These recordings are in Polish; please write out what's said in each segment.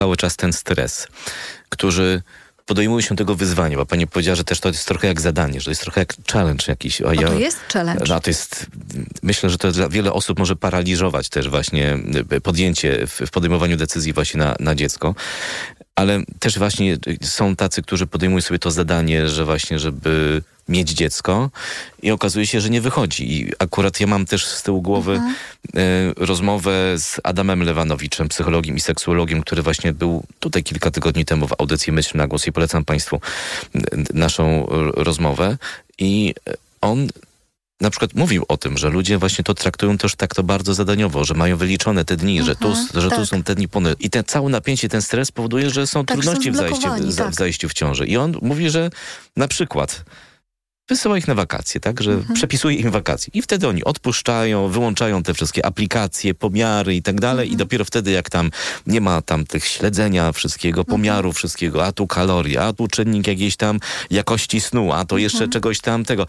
cały czas ten stres, którzy podejmują się tego wyzwania, bo pani powiedziała, że też to jest trochę jak zadanie, że to jest trochę jak challenge jakiś. To jest challenge. No, to jest, myślę, że to dla wiele osób może paraliżować też właśnie podjęcie w podejmowaniu decyzji właśnie na dziecko. Ale też właśnie są tacy, którzy podejmują sobie to zadanie, że właśnie, żeby mieć dziecko i okazuje się, że nie wychodzi. I akurat ja mam też z tyłu głowy rozmowę z Adamem Lewanowiczem, psychologiem i seksuologiem, który właśnie był tutaj kilka tygodni temu w audycji Myśl na głos i polecam państwu naszą rozmowę. I on na przykład mówił o tym, że ludzie właśnie to traktują też tak to bardzo zadaniowo, że mają wyliczone te dni, że tu są te dni płynne. I te całe napięcie, ten stres powoduje, że są trudności w zajściu w ciąży. I on mówi, że na przykład wysyła ich na wakacje, tak? Że przepisuje im wakacje. I wtedy oni odpuszczają, wyłączają te wszystkie aplikacje, pomiary i tak dalej. I dopiero wtedy, jak tam nie ma tam tych śledzenia wszystkiego, pomiaru wszystkiego, a tu kalorie, a tu czynnik jakiejś tam jakości snu, a to jeszcze czegoś tam tego.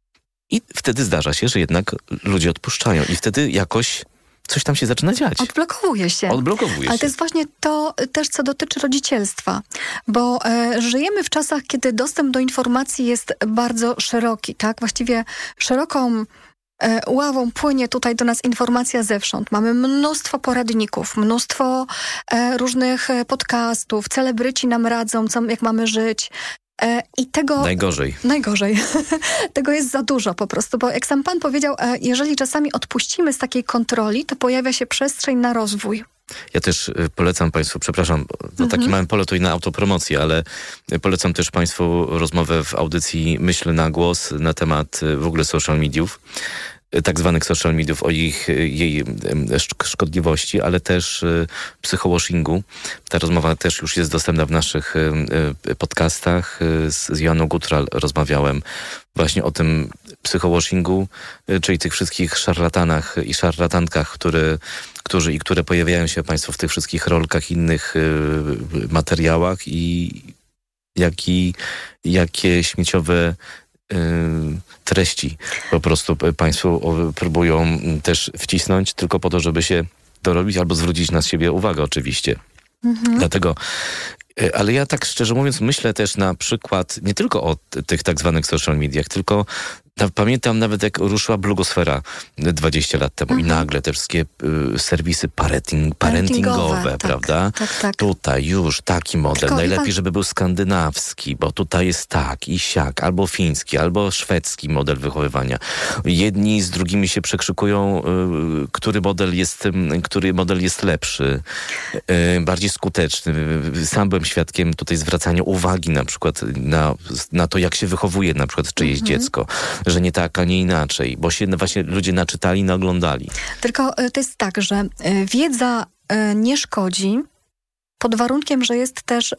I wtedy zdarza się, że jednak ludzie odpuszczają. I wtedy jakoś coś tam się zaczyna dziać. Odblokowuje się. Ale to jest właśnie to też, co dotyczy rodzicielstwa. Bo żyjemy w czasach, kiedy dostęp do informacji jest bardzo szeroki, tak? Właściwie szeroką ławą płynie tutaj do nas informacja zewsząd. Mamy mnóstwo poradników, mnóstwo różnych podcastów. Celebryci nam radzą, jak mamy żyć. I tego... Najgorzej. Tego jest za dużo po prostu, bo jak sam pan powiedział, jeżeli czasami odpuścimy z takiej kontroli, to pojawia się przestrzeń na rozwój. Ja też polecam państwu, przepraszam, to taki małe pole to i na autopromocję, ale polecam też państwu rozmowę w audycji Myśl na głos na temat w ogóle social mediów. Tak zwanych social mediów, o jej szkodliwości, ale też psychowashingu. Ta rozmowa też już jest dostępna w naszych podcastach. Z Joanną Gutral rozmawiałem właśnie o tym psychowashingu, czyli tych wszystkich szarlatanach i szarlatankach, które pojawiają się państwo w tych wszystkich rolkach, innych materiałach i jakie śmieciowe treści po prostu państwo próbują też wcisnąć tylko po to, żeby się dorobić albo zwrócić na siebie uwagę oczywiście. Dlatego, ale ja tak szczerze mówiąc myślę też na przykład nie tylko o tych tak zwanych social mediach, tylko pamiętam nawet jak ruszyła blogosfera 20 lat temu i nagle te wszystkie serwisy parentingowe, prawda? Tak. Tutaj już taki model, tylko najlepiej żeby był skandynawski, bo tutaj jest tak i siak, albo fiński, albo szwedzki model wychowywania. Jedni z drugimi się przekrzykują, który model jest lepszy, bardziej skuteczny. Sam byłem świadkiem tutaj zwracania uwagi na przykład na to, jak się wychowuje na przykład czyjeś dziecko, że nie tak, a nie inaczej, bo się właśnie ludzie naczytali, naoglądali. Tylko to jest tak, że wiedza nie szkodzi pod warunkiem, że jest też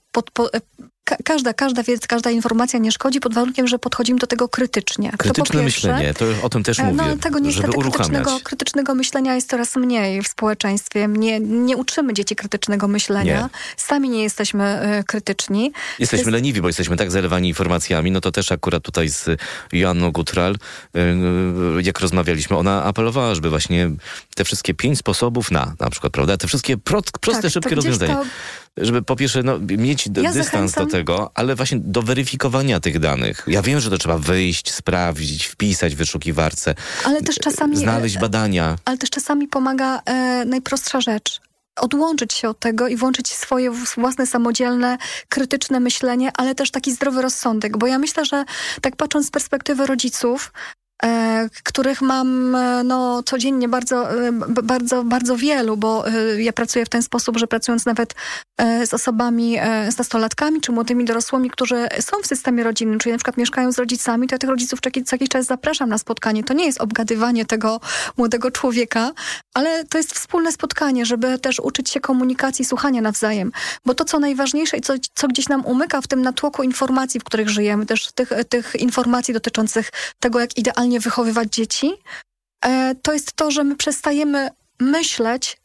każda wiedza, każda informacja nie szkodzi pod warunkiem, że podchodzimy do tego krytycznie. Krytyczne myślenie, to o tym też mówię, tego niestety krytycznego myślenia jest coraz mniej w społeczeństwie. Nie uczymy dzieci krytycznego myślenia. Sami nie jesteśmy krytyczni. Jesteśmy leniwi, bo jesteśmy tak zalewani informacjami. No to też akurat tutaj z Joanną Gutral, jak rozmawialiśmy, ona apelowała, żeby właśnie te wszystkie 5 sposobów na przykład, prawda? Te wszystkie proste, szybkie rozwiązania. Żeby po pierwsze mieć dystans do tego, ale właśnie do weryfikowania tych danych. Ja wiem, że to trzeba wyjść, sprawdzić, wpisać w wyszukiwarce, ale też czasami, znaleźć badania. Ale też czasami pomaga najprostsza rzecz. Odłączyć się od tego i włączyć swoje własne, samodzielne, krytyczne myślenie, ale też taki zdrowy rozsądek. Bo ja myślę, że tak patrząc z perspektywy rodziców, których mam codziennie bardzo wielu, bo ja pracuję w ten sposób, że pracując nawet z osobami, z nastolatkami czy młodymi dorosłymi, którzy są w systemie rodzinnym, czyli na przykład mieszkają z rodzicami, to ja tych rodziców co jakiś czas zapraszam na spotkanie. To nie jest obgadywanie tego młodego człowieka, ale to jest wspólne spotkanie, żeby też uczyć się komunikacji, słuchania nawzajem. Bo to, co najważniejsze i co gdzieś nam umyka w tym natłoku informacji, w których żyjemy, też tych informacji dotyczących tego, jak idealnie wychowywać dzieci, to jest to, że my przestajemy myśleć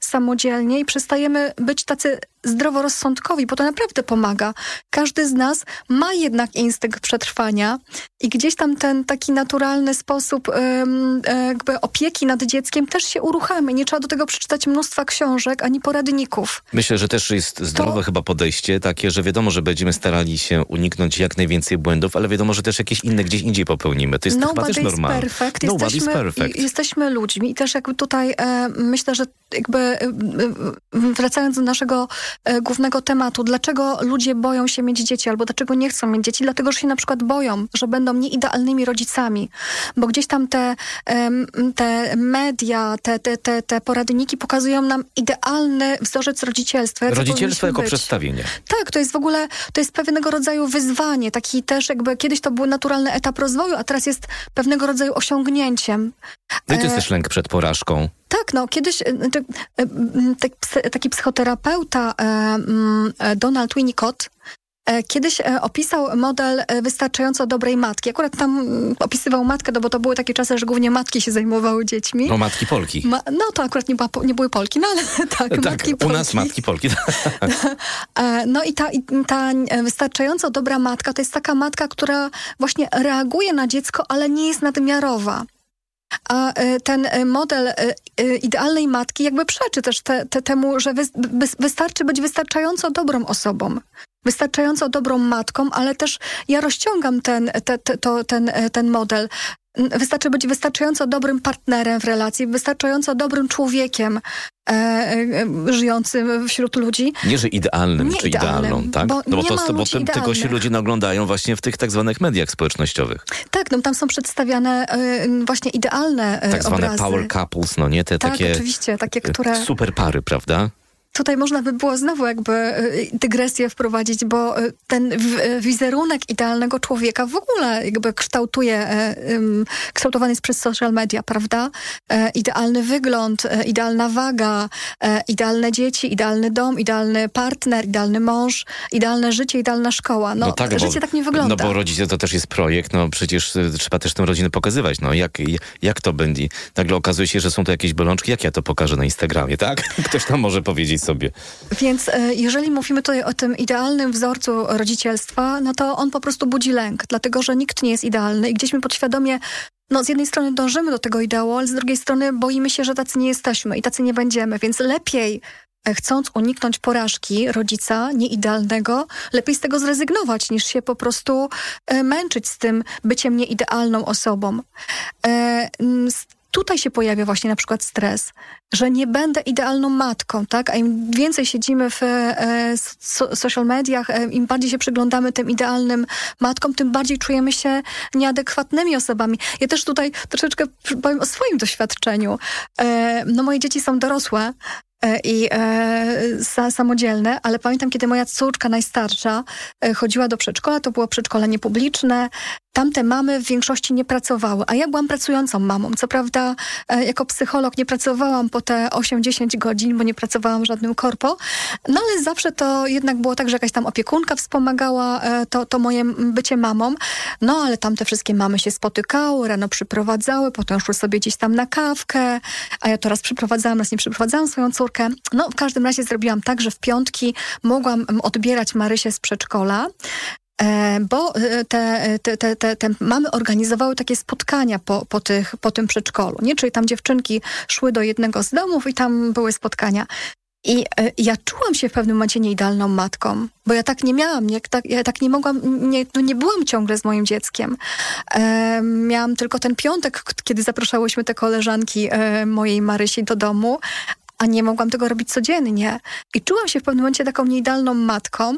samodzielnie i przestajemy być tacy zdroworozsądkowi, bo to naprawdę pomaga. Każdy z nas ma jednak instynkt przetrwania i gdzieś tam ten taki naturalny sposób jakby opieki nad dzieckiem też się uruchamia. Nie trzeba do tego przeczytać mnóstwa książek ani poradników. Myślę, że też jest zdrowe chyba podejście takie, że wiadomo, że będziemy starali się uniknąć jak najwięcej błędów, ale wiadomo, że też jakieś inne gdzieś indziej popełnimy. To jest chyba też normalne. Nobody is perfect. Jesteśmy ludźmi i też jakby tutaj myślę, że jakby wracając do naszego głównego tematu, dlaczego ludzie boją się mieć dzieci albo dlaczego nie chcą mieć dzieci, dlatego, że się na przykład boją, że będą nieidealnymi rodzicami, bo gdzieś tam te media, te poradniki pokazują nam idealny wzorzec rodzicielstwa. Rodzicielstwo jako przedstawienie. Tak, to jest w ogóle, to jest pewnego rodzaju wyzwanie, taki też jakby kiedyś to był naturalny etap rozwoju, a teraz jest pewnego rodzaju osiągnięciem. No i to jest też lęk przed porażką. Tak, no kiedyś taki psychoterapeuta Donald Winnicott kiedyś opisał model wystarczająco dobrej matki. Akurat tam opisywał matkę, no bo to były takie czasy, że głównie matki się zajmowały dziećmi. No matki Polki. No to akurat nie były Polki, no ale tak, matki Polki. U nas matki Polki. No i ta wystarczająco dobra matka to jest taka matka, która właśnie reaguje na dziecko, ale nie jest nadmiarowa. A ten model idealnej matki jakby przeczy też temu, że wystarczy być wystarczająco dobrą osobą, wystarczająco dobrą matką, ale też ja rozciągam ten model. Wystarczy być wystarczająco dobrym partnerem w relacji, wystarczająco dobrym człowiekiem żyjącym wśród ludzi. Nie, że idealnym czy idealną, tak? Bo tego się ludzie naglądają właśnie w tych tak zwanych mediach społecznościowych. Tak, no tam są przedstawiane właśnie idealne tak zwane obrazy. Power couples, no nie? Te tak, takie oczywiście, takie, które... super pary, prawda? Tutaj można by było znowu jakby dygresję wprowadzić, bo ten wizerunek idealnego człowieka w ogóle jakby kształtowany jest przez social media, prawda? Idealny wygląd, idealna waga, idealne dzieci, idealny dom, idealny partner, idealny mąż, idealne życie, idealna szkoła. No tak, życie tak nie wygląda. No bo rodzice to też jest projekt, no przecież trzeba też tę rodzinę pokazywać, no jak to będzie? Nagle okazuje się, że są to jakieś bolączki, jak ja to pokażę na Instagramie, tak? Ktoś tam może powiedzieć sobie. Więc jeżeli mówimy tutaj o tym idealnym wzorcu rodzicielstwa, no to on po prostu budzi lęk, dlatego że nikt nie jest idealny i gdzieś my podświadomie, no z jednej strony dążymy do tego ideału, ale z drugiej strony boimy się, że tacy nie jesteśmy i tacy nie będziemy, więc lepiej chcąc uniknąć porażki rodzica nieidealnego, lepiej z tego zrezygnować, niż się po prostu męczyć z tym byciem nieidealną osobą. Tutaj się pojawia właśnie na przykład stres, że nie będę idealną matką, tak? A im więcej siedzimy w social mediach, im bardziej się przyglądamy tym idealnym matkom, tym bardziej czujemy się nieadekwatnymi osobami. Ja też tutaj troszeczkę powiem o swoim doświadczeniu. No moje dzieci są dorosłe i samodzielne, ale pamiętam, kiedy moja córka najstarsza chodziła do przedszkola, to było przedszkole niepubliczne. Tamte mamy w większości nie pracowały, a ja byłam pracującą mamą. Co prawda jako psycholog nie pracowałam po te 8-10 godzin, bo nie pracowałam w żadnym korpo, no ale zawsze to jednak było tak, że jakaś tam opiekunka wspomagała to moje bycie mamą. No ale tamte wszystkie mamy się spotykały, rano przyprowadzały, potem szły sobie gdzieś tam na kawkę, a ja to raz przyprowadzałam, raz nie przyprowadzałam swoją córkę. No w każdym razie zrobiłam tak, że w piątki mogłam odbierać Marysię z przedszkola, bo te mamy organizowały takie spotkania po tym przedszkolu, nie? Czyli tam dziewczynki szły do jednego z domów i tam były spotkania. I ja czułam się w pewnym momencie nieidealną matką, bo ja tak nie miałam, ja tak nie mogłam, nie byłam ciągle z moim dzieckiem. Miałam tylko ten piątek, kiedy zapraszałyśmy te koleżanki mojej Marysi do domu, a nie mogłam tego robić codziennie. I czułam się w pewnym momencie taką nieidealną matką.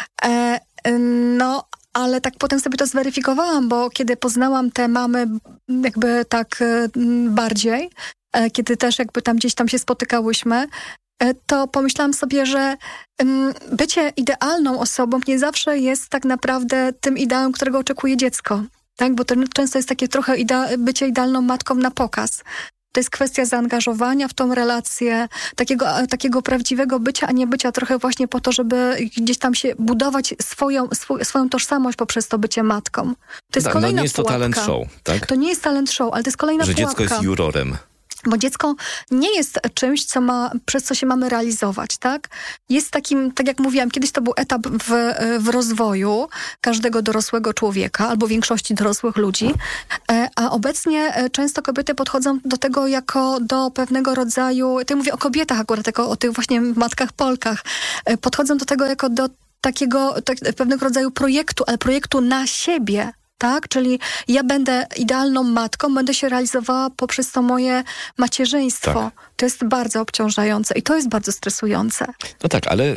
No, ale tak potem sobie to zweryfikowałam, bo kiedy poznałam te mamy jakby tak bardziej, kiedy też jakby tam gdzieś tam się spotykałyśmy, to pomyślałam sobie, że bycie idealną osobą nie zawsze jest tak naprawdę tym ideałem, którego oczekuje dziecko. Tak? Bo to często jest takie trochę bycie idealną matką na pokaz. To jest kwestia zaangażowania w tą relację, takiego prawdziwego bycia, a nie bycia trochę właśnie po to, żeby gdzieś tam się budować swoją tożsamość poprzez to bycie matką. To jest kolejna nie jest pułapka. To talent show, tak? To nie jest talent show, ale to jest kolejna że pułapka. Że dziecko jest jurorem. Bo dziecko nie jest czymś, przez co się mamy realizować, tak? Jest takim, tak jak mówiłam, kiedyś to był etap w rozwoju każdego dorosłego człowieka albo większości dorosłych ludzi, a obecnie często kobiety podchodzą do tego jako do pewnego rodzaju, ja mówię o kobietach akurat, o tych właśnie matkach Polkach, podchodzą do tego jako do takiego pewnego rodzaju projektu, ale projektu na siebie. Tak? Czyli ja będę idealną matką, będę się realizowała poprzez to moje macierzyństwo. Tak. To jest bardzo obciążające i to jest bardzo stresujące. No tak, ale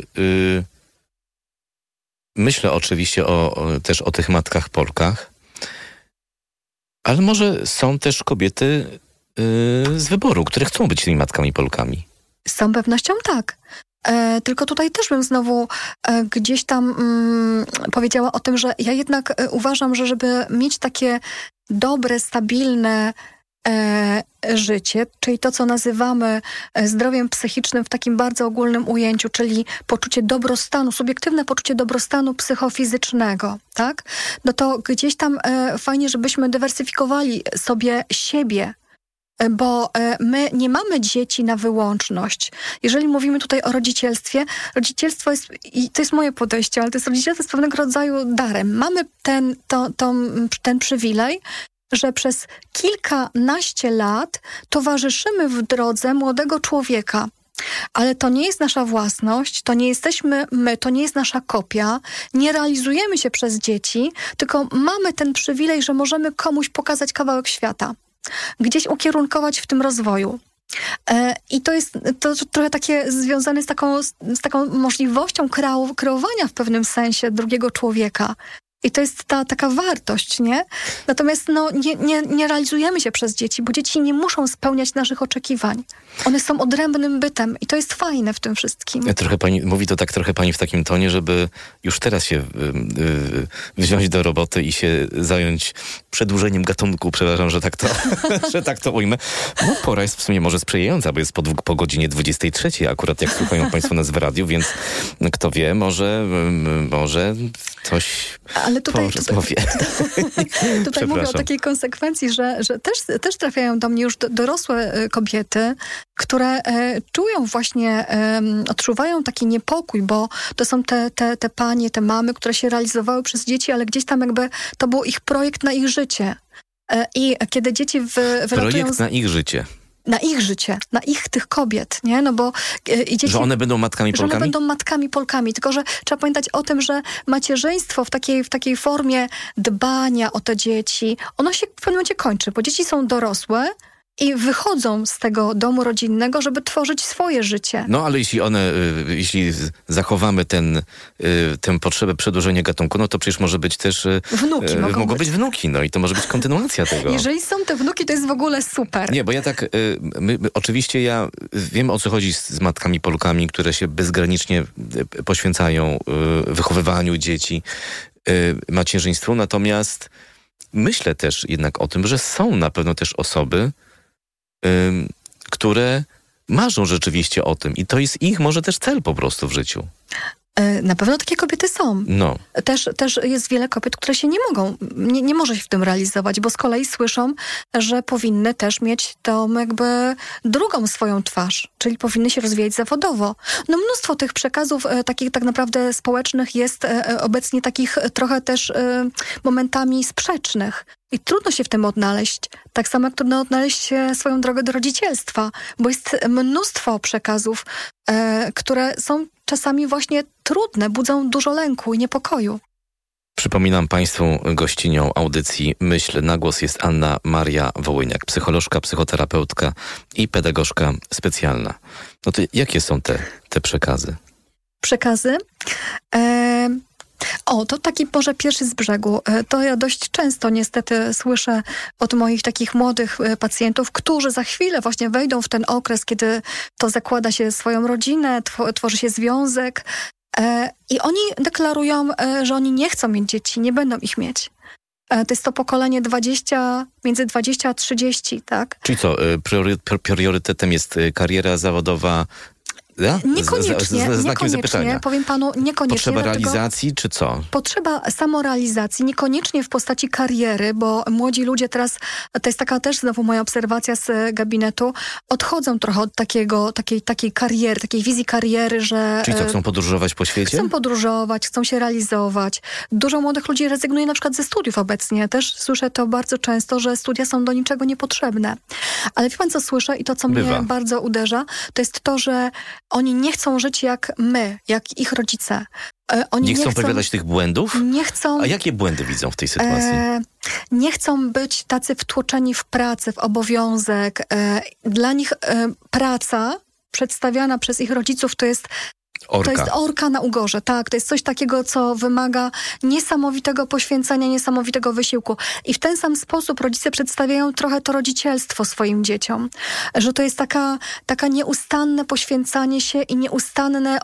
myślę oczywiście też o tych matkach Polkach, ale może są też kobiety z wyboru, które chcą być tymi matkami Polkami. Z całą pewnością tak. Tylko tutaj też bym znowu gdzieś tam powiedziała o tym, że ja jednak uważam, że żeby mieć takie dobre, stabilne życie, czyli to, co nazywamy zdrowiem psychicznym w takim bardzo ogólnym ujęciu, czyli poczucie dobrostanu, subiektywne poczucie dobrostanu psychofizycznego, tak? No to gdzieś tam fajnie, żebyśmy dywersyfikowali sobie siebie, bo my nie mamy dzieci na wyłączność. Jeżeli mówimy tutaj o rodzicielstwie, rodzicielstwo jest, i to jest moje podejście, ale to jest rodzicielstwo jest pewnego rodzaju darem. Mamy ten przywilej, że przez kilkanaście lat towarzyszymy w drodze młodego człowieka. Ale to nie jest nasza własność, to nie jesteśmy my, to nie jest nasza kopia, nie realizujemy się przez dzieci, tylko mamy ten przywilej, że możemy komuś pokazać kawałek świata. Gdzieś ukierunkować w tym rozwoju. I to jest trochę takie związane z taką możliwością kreowania w pewnym sensie drugiego człowieka. I to jest ta taka wartość, nie? Natomiast nie realizujemy się przez dzieci, bo dzieci nie muszą spełniać naszych oczekiwań. One są odrębnym bytem i to jest fajne w tym wszystkim. Mówi to tak trochę pani w takim tonie, żeby już teraz się wziąć do roboty i się zająć przedłużeniem gatunku, przepraszam, że tak to, że tak to ujmę. No pora jest w sumie może sprzyjająca, bo jest po godzinie 23, akurat jak słuchają państwo nas w radiu, więc kto wie, może coś... Ale tutaj mówię o takiej konsekwencji, że też trafiają do mnie już dorosłe kobiety, które czują właśnie, odczuwają taki niepokój, bo to są te panie, te mamy, które się realizowały przez dzieci, ale gdzieś tam jakby to był ich projekt na ich życie. I kiedy dzieci wylatują... Projekt na ich życie. Na ich życie, na ich tych kobiet, nie? No bo i dzieci, że one będą matkami Polkami? Że one będą matkami Polkami, tylko że trzeba pamiętać o tym, że macierzyństwo w takiej formie dbania o te dzieci, ono się w pewnym momencie kończy, bo dzieci są dorosłe i wychodzą z tego domu rodzinnego, żeby tworzyć swoje życie. No ale jeśli zachowamy tę potrzebę przedłużenia gatunku, no to przecież może być też... Wnuki mogą być wnuki, no i to może być kontynuacja tego. Jeżeli są te wnuki, to jest w ogóle super. Nie, bo ja tak... oczywiście ja wiem, o co chodzi z matkami Polkami, które się bezgranicznie poświęcają wychowywaniu dzieci, macierzyństwu, natomiast myślę też jednak o tym, że są na pewno też osoby, które marzą rzeczywiście o tym i to jest ich może też cel po prostu w życiu. Na pewno takie kobiety są. No. Też jest wiele kobiet, które się nie może się w tym realizować, bo z kolei słyszą, że powinny też mieć tą jakby drugą swoją twarz, czyli powinny się rozwijać zawodowo. No mnóstwo tych przekazów takich tak naprawdę społecznych jest obecnie takich trochę też momentami sprzecznych. I trudno się w tym odnaleźć. Tak samo jak trudno odnaleźć swoją drogę do rodzicielstwa, bo jest mnóstwo przekazów, które są czasami właśnie trudne, budzą dużo lęku i niepokoju. Przypominam państwu, gościnią audycji Myśl na głos jest Anna Maria Wołyniak, psycholożka, psychoterapeutka i pedagogzka specjalna. No to jakie są te przekazy? Przekazy? To taki może pierwszy z brzegu. To ja dość często niestety słyszę od moich takich młodych pacjentów, którzy za chwilę właśnie wejdą w ten okres, kiedy to zakłada się swoją rodzinę, tworzy się związek i oni deklarują, że oni nie chcą mieć dzieci, nie będą ich mieć. To jest to pokolenie między 20 a 30, tak? Czyli co, priorytetem jest kariera zawodowa, Ja? Niekoniecznie, Z znakiem zapytania. Powiem panu, niekoniecznie. Potrzeba realizacji, czy co? Potrzeba samorealizacji, niekoniecznie w postaci kariery, bo młodzi ludzie teraz, to jest taka też znowu moja obserwacja z gabinetu, odchodzą trochę od takiej kariery, takiej wizji kariery, że... Czyli co, chcą podróżować po świecie? Chcą podróżować, chcą się realizować. Dużo młodych ludzi rezygnuje na przykład ze studiów obecnie. Też słyszę to bardzo często, że studia są do niczego niepotrzebne. Ale wie pan, co słyszę i to, co mnie bardzo uderza, to jest to, że oni nie chcą żyć jak my, jak ich rodzice. Oni nie chcą powiadać tych błędów? Nie chcą. A jakie błędy widzą w tej sytuacji? Nie chcą być tacy wtłoczeni w pracę, w obowiązek. Dla nich praca przedstawiana przez ich rodziców to jest orka na ugorze, tak. To jest coś takiego, co wymaga niesamowitego poświęcenia, niesamowitego wysiłku. I w ten sam sposób rodzice przedstawiają trochę to rodzicielstwo swoim dzieciom. Że to jest taka nieustanne poświęcanie się i nieustanne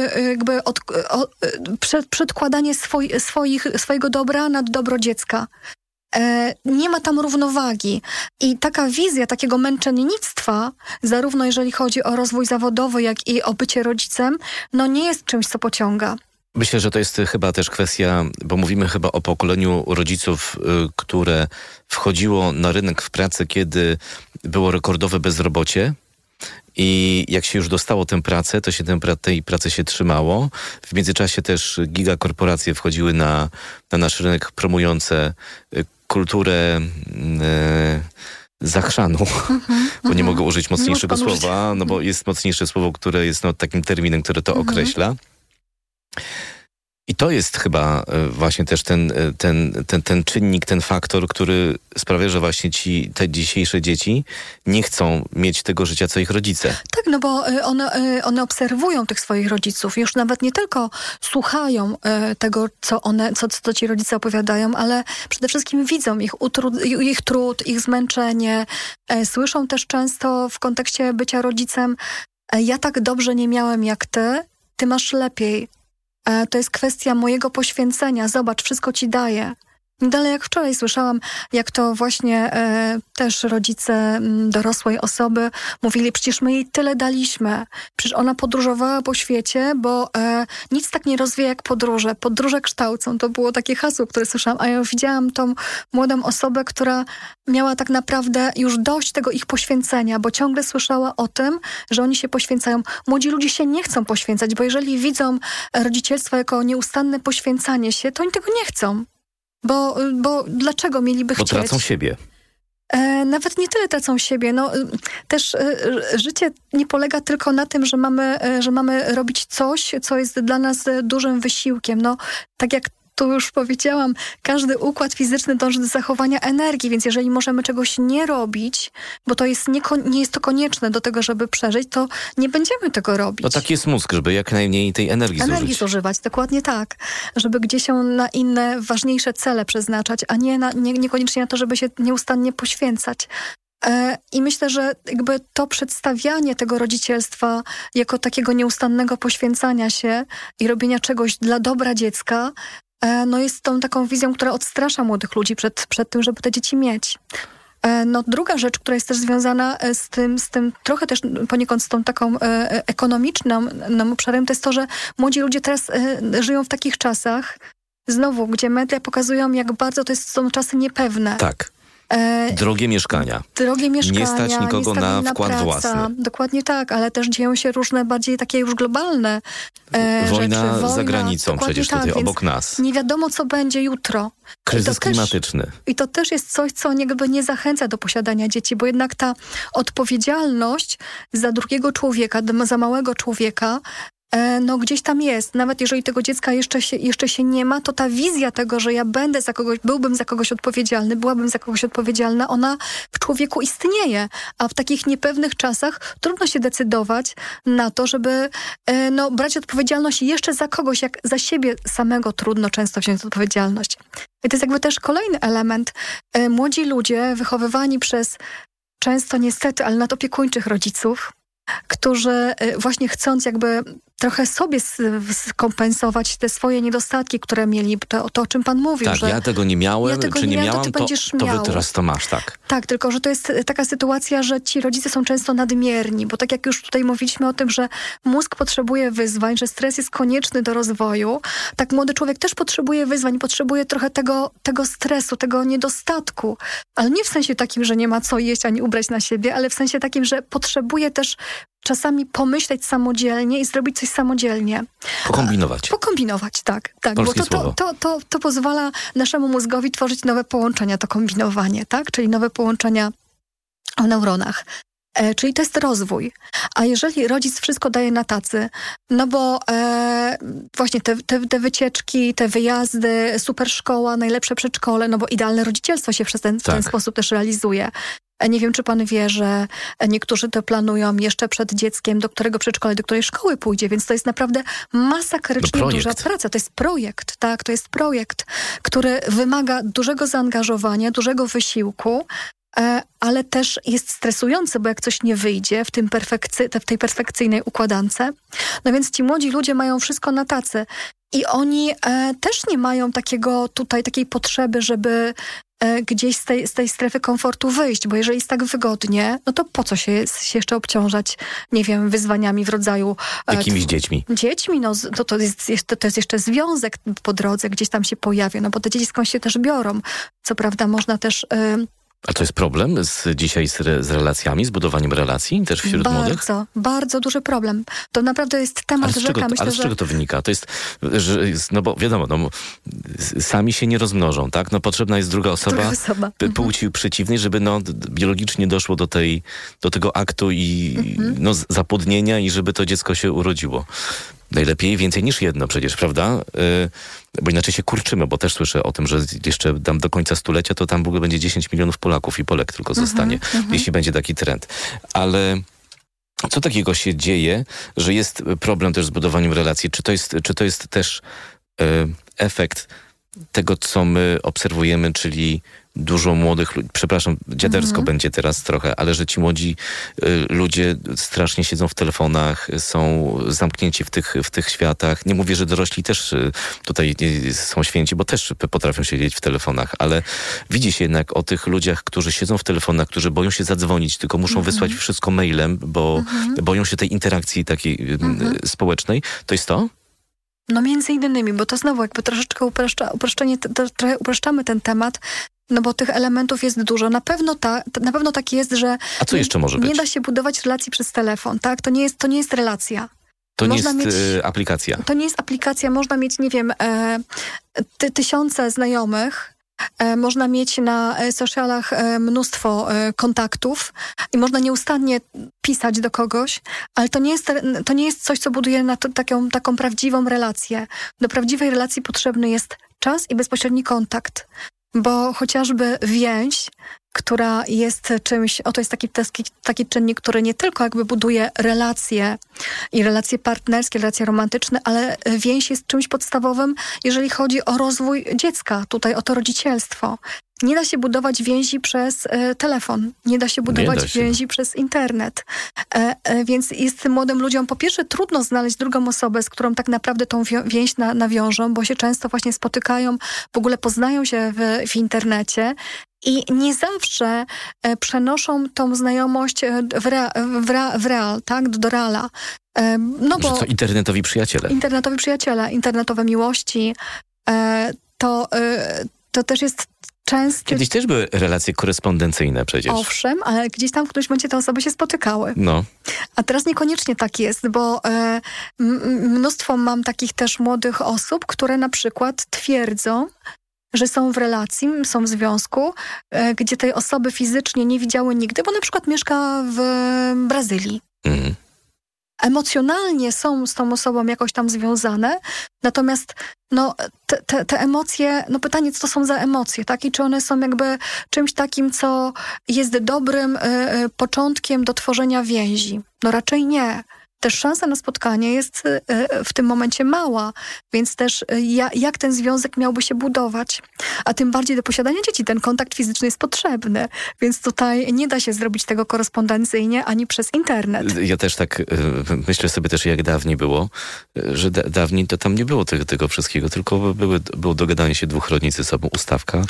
przedkładanie swojego dobra nad dobro dziecka. Nie ma tam równowagi. I taka wizja takiego męczennictwa, zarówno jeżeli chodzi o rozwój zawodowy, jak i o bycie rodzicem, no nie jest czymś, co pociąga. Myślę, że to jest chyba też kwestia, bo mówimy chyba o pokoleniu rodziców, które wchodziło na rynek w pracy, kiedy było rekordowe bezrobocie. I jak się już dostało tę pracę, to się tej pracy się trzymało. W międzyczasie też gigakorporacje wchodziły na nasz rynek, promujące kulturę zachrzanu, bo nie mogę użyć mocniejszego słowa, no bo jest mocniejsze słowo, które jest takim terminem, które to określa. I to jest chyba właśnie też ten czynnik, ten faktor, który sprawia, że właśnie te dzisiejsze dzieci nie chcą mieć tego życia, co ich rodzice. Tak, no bo one obserwują tych swoich rodziców. Już nawet nie tylko słuchają tego, co ci rodzice opowiadają, ale przede wszystkim widzą ich trud, ich zmęczenie. Słyszą też często w kontekście bycia rodzicem: ja tak dobrze nie miałem jak ty masz lepiej. To jest kwestia mojego poświęcenia. Zobacz, wszystko ci daję. Dalej, jak wczoraj słyszałam, jak to właśnie też rodzice dorosłej osoby mówili: przecież my jej tyle daliśmy. Przecież ona podróżowała po świecie, bo nic tak nie rozwija jak podróże. Podróże kształcą. To było takie hasło, które słyszałam. A ja widziałam tą młodą osobę, która miała tak naprawdę już dość tego ich poświęcenia, bo ciągle słyszała o tym, że oni się poświęcają. Młodzi ludzie się nie chcą poświęcać, bo jeżeli widzą rodzicielstwo jako nieustanne poświęcanie się, to oni tego nie chcą. Bo dlaczego mieliby chcieć? Bo tracą siebie. Nawet nie tyle tracą siebie. Też życie nie polega tylko na tym, że mamy robić coś, co jest dla nas dużym wysiłkiem. Tak jak tu już powiedziałam, każdy układ fizyczny dąży do zachowania energii, więc jeżeli możemy czegoś nie robić, bo to jest nie jest to konieczne do tego, żeby przeżyć, to nie będziemy tego robić. No tak jest mózg, żeby jak najmniej tej energii zużywać, dokładnie tak. Żeby gdzieś ją na inne, ważniejsze cele przeznaczać, a niekoniecznie na to, żeby się nieustannie poświęcać. I myślę, że jakby to przedstawianie tego rodzicielstwa jako takiego nieustannego poświęcania się i robienia czegoś dla dobra dziecka, jest tą taką wizją, która odstrasza młodych ludzi przed tym, żeby te dzieci mieć. Druga rzecz, która jest też związana z tym trochę też poniekąd z tą taką ekonomiczną obszarem, to jest to, że młodzi ludzie teraz żyją w takich czasach, znowu, gdzie media pokazują, jak bardzo są czasy niepewne. Tak. Drogie mieszkania. Nie stać nikogo na wkład własny. Dokładnie tak, ale też dzieją się różne bardziej takie już globalne Wojna rzeczy. za granicą przecież tutaj obok nas. Nie wiadomo, co będzie jutro. Kryzys klimatyczny. I to też jest coś, co jakby nie zachęca do posiadania dzieci, bo jednak ta odpowiedzialność za drugiego człowieka, za małego człowieka, gdzieś tam jest. Nawet jeżeli tego dziecka jeszcze się nie ma, to ta wizja tego, że ja byłbym za kogoś odpowiedzialny, byłabym za kogoś odpowiedzialna, ona w człowieku istnieje. A w takich niepewnych czasach trudno się decydować na to, żeby brać odpowiedzialność jeszcze za kogoś, jak za siebie samego trudno często wziąć odpowiedzialność. I to jest jakby też kolejny element. Młodzi ludzie wychowywani przez często niestety, ale nadopiekuńczych rodziców, którzy właśnie chcąc jakby trochę sobie skompensować te swoje niedostatki, które mieli, to o czym pan mówił. Tak, że ja tego nie miałem, czy nie miałam, to ty będziesz to miał. wy teraz to masz, tak. Tak, tylko że to jest taka sytuacja, że ci rodzice są często nadmierni, bo tak jak już tutaj mówiliśmy o tym, że mózg potrzebuje wyzwań, że stres jest konieczny do rozwoju, tak młody człowiek też potrzebuje wyzwań, potrzebuje trochę tego stresu, tego niedostatku, ale nie w sensie takim, że nie ma co jeść ani ubrać na siebie, ale w sensie takim, że potrzebuje też czasami pomyśleć samodzielnie i zrobić coś samodzielnie. Pokombinować, tak. Polskie Bo to pozwala naszemu mózgowi tworzyć nowe połączenia, to kombinowanie, tak? Czyli nowe połączenia w neuronach. Czyli to jest rozwój. A jeżeli rodzic wszystko daje na tacy, no bo właśnie te wycieczki, te wyjazdy, super szkoła, najlepsze przedszkole, no bo idealne rodzicielstwo się w ten sposób też realizuje. Nie wiem, czy pan wie, że niektórzy to planują jeszcze przed dzieckiem, do którego przedszkola, do której szkoły pójdzie, więc to jest naprawdę masakrycznie duża praca. To jest projekt, tak? To jest projekt, który wymaga dużego zaangażowania, dużego wysiłku, ale też jest stresujący, bo jak coś nie wyjdzie w tej perfekcyjnej układance, no więc ci młodzi ludzie mają wszystko na tacy i oni też nie mają takiej potrzeby, żeby gdzieś z tej strefy komfortu wyjść, bo jeżeli jest tak wygodnie, no to po co się jeszcze obciążać, nie wiem, wyzwaniami w rodzaju... Jakimiś dziećmi? Dziećmi, no to jest jeszcze związek po drodze, gdzieś tam się pojawia, no bo te dzieci skąd się też biorą. Co prawda można też... A to jest problem dzisiaj z relacjami, z budowaniem relacji też wśród młodych? Bardzo duży problem. To naprawdę jest temat rzeka. Ale z czego to wynika? To jest, że, no bo wiadomo, sami się nie rozmnożą, tak? No potrzebna jest druga osoba. Płci przeciwnej, żeby biologicznie doszło do tego aktu i zapłodnienia i żeby to dziecko się urodziło. Najlepiej więcej niż jedno przecież, prawda? Bo inaczej się kurczymy, bo też słyszę o tym, że jeszcze do końca stulecia to tam w ogóle będzie 10 milionów Polaków i Polek tylko zostanie, jeśli będzie taki trend. Ale co takiego się dzieje, że jest problem też z budowaniem relacji? Czy to jest też efekt tego, co my obserwujemy, czyli dużo młodych ludzi, przepraszam, dziadersko będzie teraz trochę, ale że ci młodzi ludzie strasznie siedzą w telefonach, są zamknięci w tych światach. Nie mówię, że dorośli też tutaj są święci, bo też potrafią siedzieć w telefonach, ale widzi się jednak o tych ludziach, którzy siedzą w telefonach, którzy boją się zadzwonić, tylko muszą wysłać wszystko mailem, bo boją się tej interakcji takiej społecznej. To jest to? No między innymi, bo to znowu jakby troszeczkę trochę upraszczamy ten temat, no bo tych elementów jest dużo. Na pewno tak jest, że... A co jeszcze może być? Nie da się budować relacji przez telefon, tak? To nie jest relacja. To nie jest aplikacja. To nie jest aplikacja. Można mieć, nie wiem, tysiące znajomych, można mieć na socialach mnóstwo kontaktów i można nieustannie pisać do kogoś, ale to nie jest coś, co buduje taką prawdziwą relację. Do prawdziwej relacji potrzebny jest czas i bezpośredni kontakt, bo chociażby więź, która jest czymś, to jest taki czynnik, który nie tylko jakby buduje relacje i relacje partnerskie, relacje romantyczne, ale więź jest czymś podstawowym, jeżeli chodzi o rozwój dziecka, tutaj o to rodzicielstwo. Nie da się budować więzi przez telefon, nie da się budować więzi przez internet. Więc jest młodym ludziom po pierwsze trudno znaleźć drugą osobę, z którą tak naprawdę tą więź nawiążą, bo się często właśnie spotykają, w ogóle poznają się w internecie. I nie zawsze przenoszą tą znajomość w real, tak? Do reala. No bo to internetowi przyjaciele. Internetowi przyjaciele, internetowe miłości. To też jest często... Kiedyś też były relacje korespondencyjne przecież. Owszem, ale gdzieś tam w którymś momencie te osoby się spotykały. No. A teraz niekoniecznie tak jest, bo mnóstwo mam takich też młodych osób, które na przykład twierdzą, że są w relacji, są w związku, gdzie tej osoby fizycznie nie widziały nigdy, bo na przykład mieszka w Brazylii. Emocjonalnie są z tą osobą jakoś tam związane, natomiast te emocje, pytanie, co to są za emocje, tak? I czy one są jakby czymś takim, co jest dobrym początkiem do tworzenia więzi? No raczej nie. też szansa na spotkanie jest w tym momencie mała, więc też jak ten związek miałby się budować? A tym bardziej do posiadania dzieci ten kontakt fizyczny jest potrzebny, więc tutaj nie da się zrobić tego korespondencyjnie ani przez internet. Ja też tak myślę sobie też, jak dawniej było, że dawniej to tam nie było tego wszystkiego, tylko było dogadanie się dwóch rodzin ze sobą, ustawka.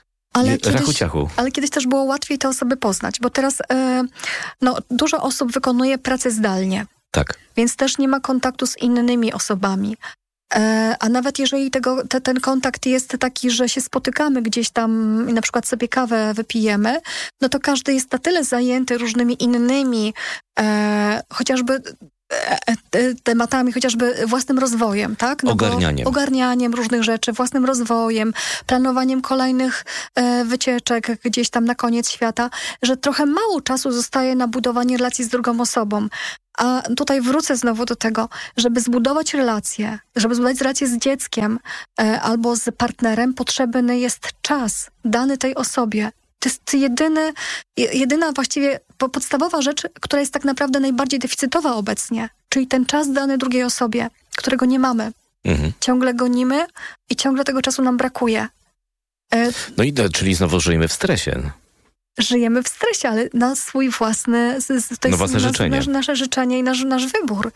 Ale kiedyś też było łatwiej te osoby poznać, bo teraz dużo osób wykonuje pracę zdalnie. Tak. Więc też nie ma kontaktu z innymi osobami. A nawet jeżeli ten kontakt jest taki, że się spotykamy gdzieś tam i na przykład sobie kawę wypijemy, no to każdy jest na tyle zajęty różnymi innymi, chociażby tematami, chociażby własnym rozwojem, tak? Ogarnianiem różnych rzeczy, własnym rozwojem, planowaniem kolejnych wycieczek gdzieś tam na koniec świata, że trochę mało czasu zostaje na budowanie relacji z drugą osobą. A tutaj wrócę znowu do tego, żeby zbudować relacje z dzieckiem albo z partnerem, potrzebny jest czas dany tej osobie. To jest jedyna właściwie podstawowa rzecz, która jest tak naprawdę najbardziej deficytowa obecnie, czyli ten czas dany drugiej osobie, którego nie mamy. Mhm. Ciągle gonimy i ciągle tego czasu nam brakuje. Czyli znowu żyjemy w stresie. Żyjemy w stresie, ale na swój własny... To jest nasze życzenie i nasz wybór.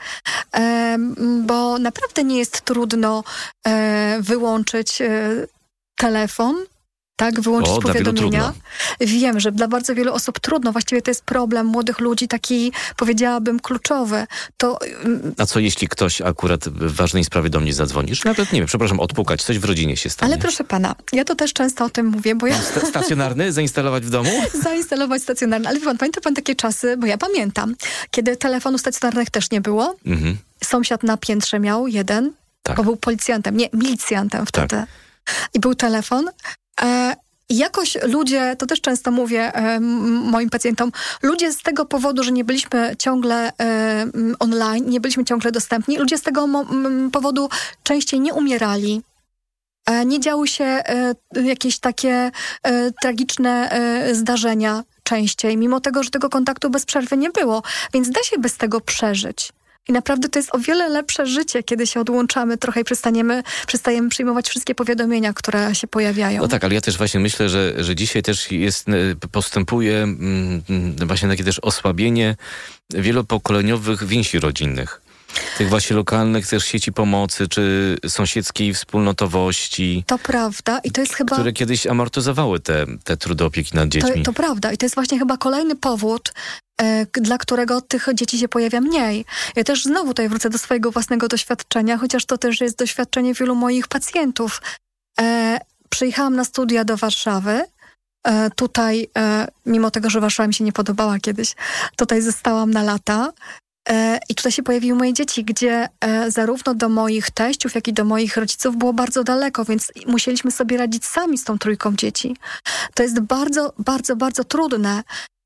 Bo naprawdę nie jest trudno wyłączyć telefon, tak, wyłączyć powiadomienia. Wiem, że dla bardzo wielu osób trudno. Właściwie to jest problem młodych ludzi, taki, powiedziałabym, kluczowy. A co jeśli ktoś akurat w ważnej sprawie do mnie zadzwonisz? Nawet, nie wiem, przepraszam, odpukać, coś w rodzinie się stanie. Ale proszę pana, ja to też często o tym mówię, bo ja... Stacjonarny? Zainstalować w domu? Zainstalować stacjonarny. Ale pamięta pan takie czasy, bo ja pamiętam, kiedy telefonów stacjonarnych też nie było. Mhm. Sąsiad na piętrze miał jeden, bo był policjantem, nie, milicjantem wtedy. Tak. I był telefon. Jakoś ludzie, to też często mówię moim pacjentom, ludzie z tego powodu, że nie byliśmy ciągle online, nie byliśmy ciągle dostępni, ludzie z tego powodu częściej nie umierali. Nie działy się jakieś takie tragiczne zdarzenia częściej, mimo tego, że tego kontaktu bez przerwy nie było. Więc da się bez tego przeżyć. I naprawdę to jest o wiele lepsze życie, kiedy się odłączamy trochę i przestajemy przyjmować wszystkie powiadomienia, które się pojawiają. No tak, ale ja też właśnie myślę, że dzisiaj też postępuje właśnie takie też osłabienie wielopokoleniowych więzi rodzinnych. Tych właśnie lokalnych też sieci pomocy, czy sąsiedzkiej wspólnotowości. To prawda i to jest chyba... Które kiedyś amortyzowały te trudy opieki nad dziećmi. To prawda i to jest właśnie chyba kolejny powód, dla którego tych dzieci się pojawia mniej. Ja też znowu tutaj wrócę do swojego własnego doświadczenia, chociaż to też jest doświadczenie wielu moich pacjentów. Przyjechałam na studia do Warszawy. Tutaj, mimo tego, że Warszawa mi się nie podobała kiedyś, tutaj zostałam na lata. I tutaj się pojawiły moje dzieci, gdzie zarówno do moich teściów, jak i do moich rodziców było bardzo daleko, więc musieliśmy sobie radzić sami z tą trójką dzieci. To jest bardzo, bardzo, bardzo trudne.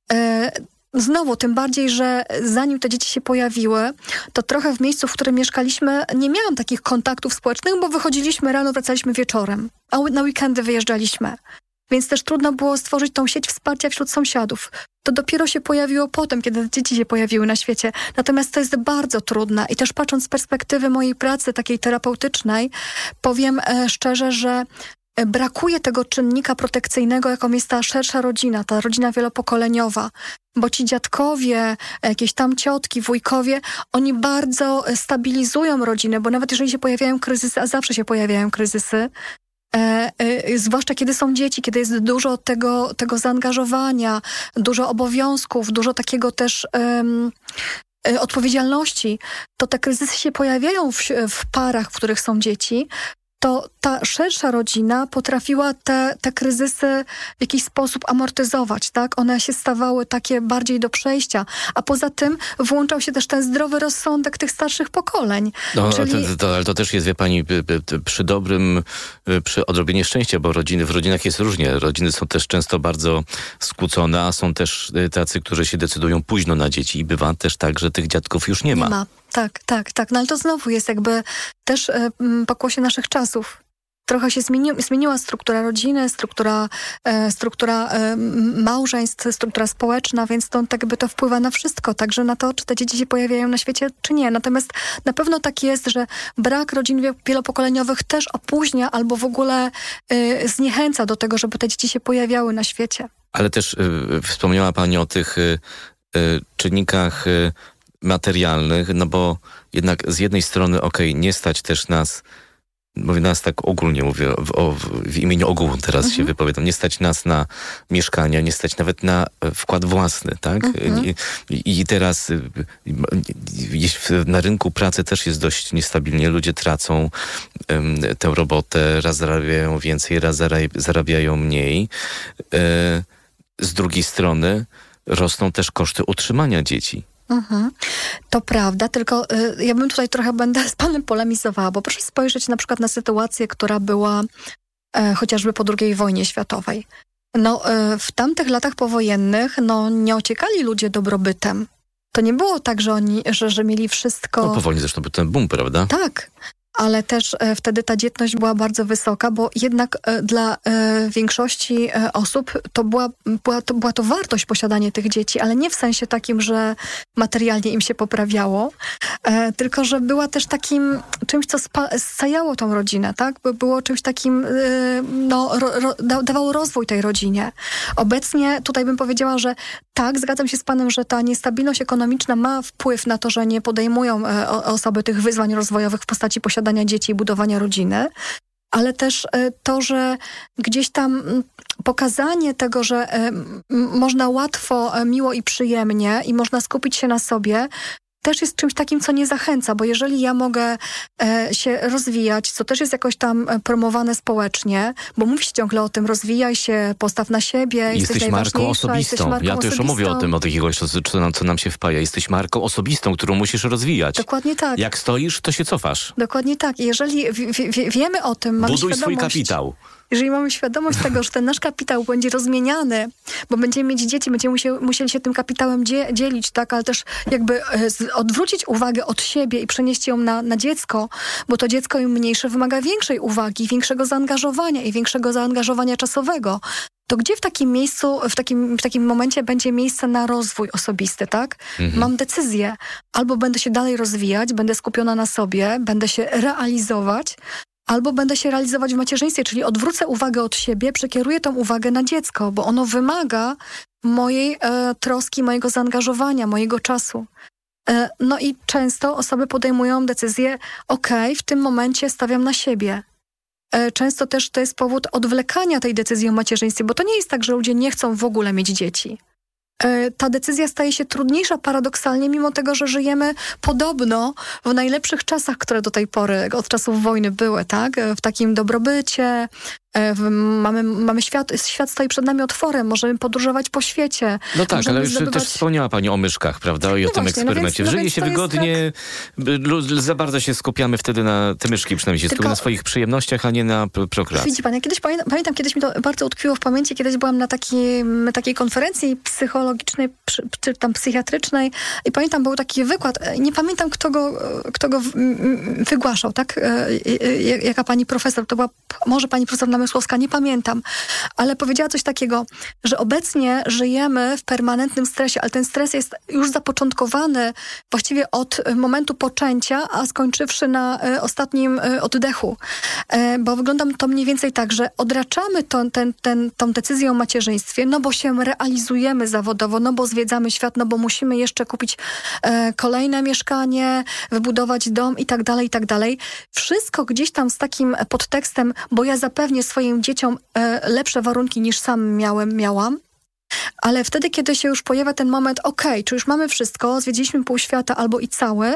Znowu, tym bardziej, że zanim te dzieci się pojawiły, to trochę w miejscu, w którym mieszkaliśmy, nie miałam takich kontaktów społecznych, bo wychodziliśmy rano, wracaliśmy wieczorem, a na weekendy wyjeżdżaliśmy. Więc też trudno było stworzyć tą sieć wsparcia wśród sąsiadów. To dopiero się pojawiło potem, kiedy dzieci się pojawiły na świecie. Natomiast to jest bardzo trudne. I też patrząc z perspektywy mojej pracy takiej terapeutycznej, powiem szczerze, że brakuje tego czynnika protekcyjnego, jaką jest ta szersza rodzina, ta rodzina wielopokoleniowa. Bo ci dziadkowie, jakieś tam ciotki, wujkowie, oni bardzo stabilizują rodzinę, bo nawet jeżeli się pojawiają kryzysy, a zawsze się pojawiają kryzysy, zwłaszcza kiedy są dzieci, kiedy jest dużo tego zaangażowania, dużo obowiązków, dużo takiego też odpowiedzialności, to te kryzysy się pojawiają w parach, w których są dzieci, to ta szersza rodzina potrafiła te kryzysy w jakiś sposób amortyzować, tak? One się stawały takie bardziej do przejścia, a poza tym włączał się też ten zdrowy rozsądek tych starszych pokoleń. No, czyli... ale to też jest, wie pani, przy odrobinie szczęścia, bo w rodzinach jest różnie. Rodziny są też często bardzo skłócone, a są też tacy, którzy się decydują późno na dzieci i bywa też tak, że tych dziadków już nie ma. Tak. No ale to znowu jest jakby też pokłosie naszych czasów. trochę się zmieniła struktura rodziny, struktura małżeństw, struktura społeczna, więc to tak jakby to wpływa na wszystko, także na to, czy te dzieci się pojawiają na świecie, czy nie. Natomiast na pewno tak jest, że brak rodzin wielopokoleniowych też opóźnia albo w ogóle zniechęca do tego, żeby te dzieci się pojawiały na świecie. Ale też wspomniała pani o tych czynnikach materialnych, no bo jednak z jednej strony nie stać też nas, mówię nas tak ogólnie, mówię w imieniu ogółu teraz się wypowiadam, nie stać nas na mieszkania, nie stać nawet na wkład własny, tak? I teraz na rynku pracy też jest dość niestabilnie, ludzie tracą tę robotę, raz zarabiają więcej, raz zarabiają mniej. Z drugiej strony rosną też koszty utrzymania dzieci. To prawda, tylko ja bym tutaj trochę będę z panem polemizowała, bo proszę spojrzeć na przykład na sytuację, która była chociażby po II wojnie światowej. W tamtych latach powojennych nie ociekali ludzie dobrobytem. To nie było tak, że oni, że mieli wszystko... Po wojnie zresztą był ten boom, prawda? Tak. Ale też wtedy ta dzietność była bardzo wysoka, bo jednak dla większości osób to była to wartość posiadanie tych dzieci, ale nie w sensie takim, że materialnie im się poprawiało, tylko że była też takim czymś, co scajało tą rodzinę, tak? Było czymś takim, dawało rozwój tej rodzinie. Obecnie tutaj bym powiedziała, że tak, zgadzam się z panem, że ta niestabilność ekonomiczna ma wpływ na to, że nie podejmują osoby tych wyzwań rozwojowych w postaci posiadania dzieci i budowania rodziny, ale też to, że gdzieś tam pokazanie tego, że można łatwo, miło i przyjemnie i można skupić się na sobie, też jest czymś takim, co nie zachęca, bo jeżeli ja mogę się rozwijać, co też jest jakoś tam promowane społecznie, bo mówi się ciągle o tym, rozwijaj się, postaw na siebie, jesteś marką osobistą. Ja też mówię o tym, od jakiegoś, co nam się wpaja. Jesteś marką osobistą, którą musisz rozwijać. Dokładnie tak. Jak stoisz, to się cofasz. Dokładnie tak. I jeżeli wiemy o tym, mamy buduj świadomość... swój kapitał. Jeżeli mamy świadomość tego, że ten nasz kapitał będzie rozmieniany, bo będziemy mieć dzieci, będziemy musieli się tym kapitałem dzielić, tak, ale też jakby odwrócić uwagę od siebie i przenieść ją na dziecko, bo to dziecko im mniejsze wymaga większej uwagi, większego zaangażowania i większego zaangażowania czasowego. To gdzie w takim miejscu, w takim momencie będzie miejsce na rozwój osobisty, tak? Mam decyzję. Albo będę się dalej rozwijać, będę skupiona na sobie, będę się realizować, albo będę się realizować w macierzyństwie, czyli odwrócę uwagę od siebie, przekieruję tą uwagę na dziecko, bo ono wymaga mojej troski, mojego zaangażowania, mojego czasu. I często osoby podejmują decyzję, w tym momencie stawiam na siebie. Często też to jest powód odwlekania tej decyzji o macierzyństwie, bo to nie jest tak, że ludzie nie chcą w ogóle mieć dzieci. Ta decyzja staje się trudniejsza paradoksalnie, mimo tego, że żyjemy podobno w najlepszych czasach, które do tej pory, od czasów wojny były, tak? W takim dobrobycie, mamy świat stoi przed nami otworem, możemy podróżować po świecie. No tak, ale już też wspomniała pani o myszkach, prawda? I o tym eksperymencie. Żyje się wygodnie, tak... za bardzo się skupiamy wtedy na te myszki, przynajmniej się skupiamy na swoich przyjemnościach, a nie na prokreacji. Widzi pan, ja kiedyś pamiętam, kiedyś mi to bardzo utkwiło w pamięci, kiedyś byłam na takiej konferencji psychologicznej, czy tam psychiatrycznej i pamiętam, był taki wykład, nie pamiętam kto go wygłaszał, tak? Jaka pani profesor, to była może pani profesor Namysłowska, nie pamiętam, ale powiedziała coś takiego, że obecnie żyjemy w permanentnym stresie, ale ten stres jest już zapoczątkowany właściwie od momentu poczęcia, a skończywszy na ostatnim oddechu. Bo wygląda to mniej więcej tak, że odraczamy tą decyzję o macierzyństwie, bo się realizujemy zawodowo, bo zwiedzamy świat, bo musimy jeszcze kupić kolejne mieszkanie, wybudować dom i tak dalej, i tak dalej. Wszystko gdzieś tam z takim podtekstem, bo ja zapewnię swoim dzieciom lepsze warunki niż sam miałam. Ale wtedy, kiedy się już pojawia ten moment, czy już mamy wszystko, zwiedziliśmy pół świata albo i cały,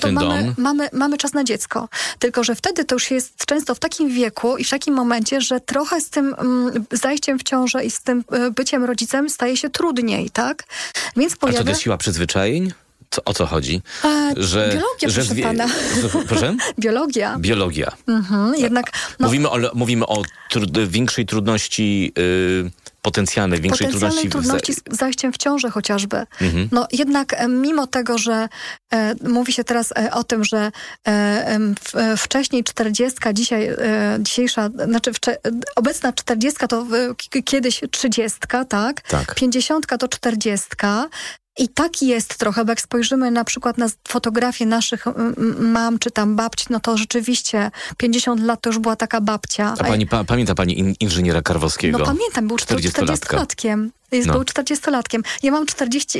mamy czas na dziecko. Tylko, że wtedy to już jest często w takim wieku i w takim momencie, że trochę z tym zajściem w ciążę i z tym byciem rodzicem staje się trudniej, tak? Więc A to jest siła przyzwyczajeń? O co chodzi? Biologia, proszę pana. Proszę? Biologia. Biologia. Jednak... Mówimy o większej trudności potencjalnej trudności z zajściem w ciążę chociażby. No jednak mimo tego, że mówi się teraz o tym, że wcześniej 40, dzisiejsza, znaczy obecna 40 to kiedyś 30, tak? 50 to 40. I tak jest trochę, bo jak spojrzymy na przykład na fotografie naszych mam czy tam babci, no to rzeczywiście 50 lat to już była taka babcia. A pamięta pani inżyniera Karwowskiego? No pamiętam, był 40-latkiem. Był 40-latkiem. Ja mam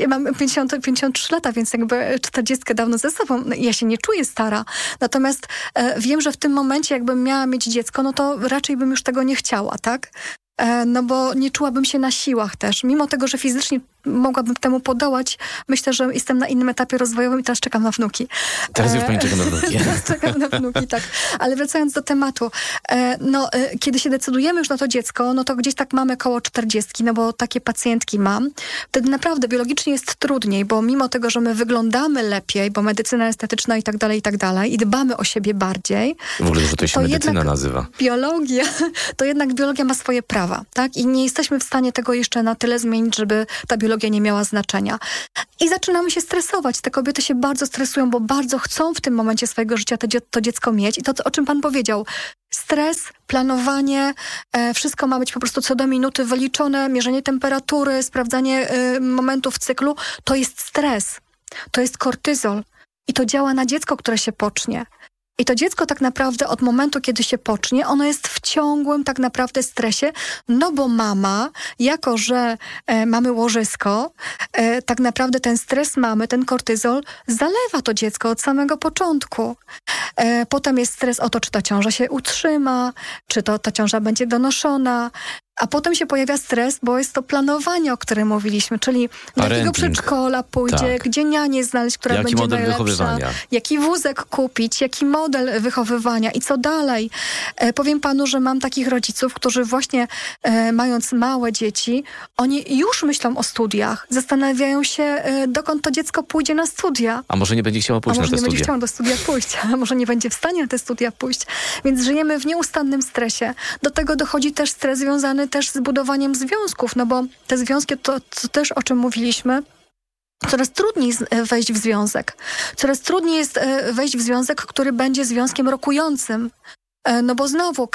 53 lata, więc jakby 40 dawno ze sobą. Ja się nie czuję stara. Natomiast wiem, że w tym momencie jakbym miała mieć dziecko, no to raczej bym już tego nie chciała, tak? No bo nie czułabym się na siłach też. Mimo tego, że fizycznie mogłabym temu podołać, myślę, że jestem na innym etapie rozwojowym i teraz czekam na wnuki. Teraz już pani czeka na wnuki. Czekam na wnuki, tak. Ale wracając do tematu. Kiedy się decydujemy już na to dziecko, no to gdzieś tak mamy koło 40, no bo takie pacjentki mam. Wtedy naprawdę biologicznie jest trudniej, bo mimo tego, że my wyglądamy lepiej, bo medycyna estetyczna i tak dalej, i dbamy o siebie bardziej. W ogóle, że to się medycyna nazywa. Jednak biologia ma swoje prawa, tak? I nie jesteśmy w stanie tego jeszcze na tyle zmienić, żeby ta biologia nie miała znaczenia. I zaczynamy się stresować. Te kobiety się bardzo stresują, bo bardzo chcą w tym momencie swojego życia to dziecko mieć. I to, o czym pan powiedział, stres, planowanie, wszystko ma być po prostu co do minuty wyliczone, mierzenie temperatury, sprawdzanie momentów cyklu, to jest stres. To jest kortyzol. I to działa na dziecko, które się pocznie. I to dziecko tak naprawdę od momentu, kiedy się pocznie, ono jest w ciągłym tak naprawdę stresie, no bo mama, jako że mamy łożysko, tak naprawdę ten stres mamy, ten kortyzol, zalewa to dziecko od samego początku. Potem jest stres o to, czy ta ciąża się utrzyma, czy ta ciąża będzie donoszona. A potem się pojawia stres, bo jest to planowanie, o którym mówiliśmy, czyli do jakiego przedszkola pójdzie, gdzie nianię znaleźć, która będzie model najlepsza, wychowywania, jaki wózek kupić, jaki model wychowywania i co dalej. Powiem panu, że mam takich rodziców, którzy właśnie mając małe dzieci, oni już myślą o studiach, zastanawiają się, dokąd to dziecko pójdzie na studia. A może nie będzie chciało pójść na te studia? A może nie będzie chciało do studia pójść, a może nie będzie w stanie na te studia pójść. Więc żyjemy w nieustannym stresie. Do tego dochodzi też stres związany też z budowaniem związków, no bo te związki, to też o czym mówiliśmy, coraz trudniej wejść w związek. Coraz trudniej jest wejść w związek, który będzie związkiem rokującym. No bo znowu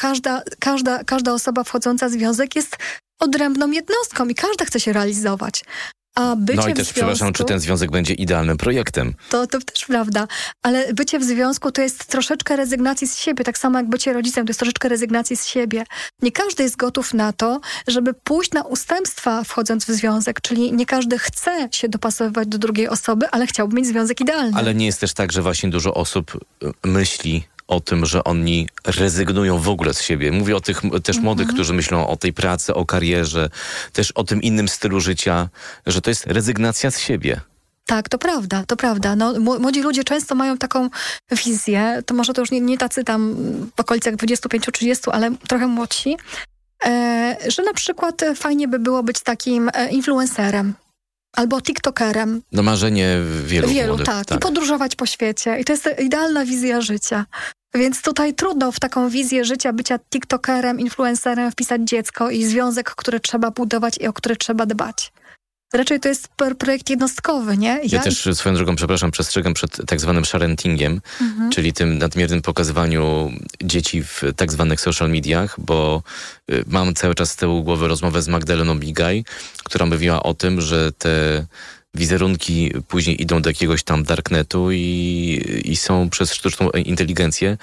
każda osoba wchodząca w związek jest odrębną jednostką i każda chce się realizować. A bycie no i też, przepraszam, czy ten związek będzie idealnym projektem? To też prawda. Ale bycie w związku to jest troszeczkę rezygnacji z siebie. Tak samo jak bycie rodzicem, to jest troszeczkę rezygnacji z siebie. Nie każdy jest gotów na to, żeby pójść na ustępstwa wchodząc w związek. Czyli nie każdy chce się dopasowywać do drugiej osoby, ale chciałby mieć związek idealny. Ale nie jest też tak, że właśnie dużo osób myśli o tym, że oni rezygnują w ogóle z siebie. Mówię o tych też młodych, którzy myślą o tej pracy, o karierze, też o tym innym stylu życia, że to jest rezygnacja z siebie. Tak, to prawda. No, młodzi ludzie często mają taką wizję, to może to już nie tacy tam w okolicach 25-30, ale trochę młodsi, że na przykład fajnie by było być takim influencerem. Albo TikTokerem. No marzenie wielu młodych, tak. I podróżować po świecie. I to jest idealna wizja życia. Więc tutaj trudno w taką wizję życia bycia TikTokerem, influencerem wpisać dziecko i związek, który trzeba budować i o który trzeba dbać. Raczej to jest projekt jednostkowy, nie? Ja też swoją drogą, przestrzegam przed tak zwanym sharentingiem, czyli tym nadmiernym pokazywaniu dzieci w tak zwanych social mediach, bo mam cały czas z tyłu głowy rozmowę z Magdaleną Bigaj, która mówiła o tym, że te wizerunki później idą do jakiegoś tam darknetu i są przez sztuczną inteligencję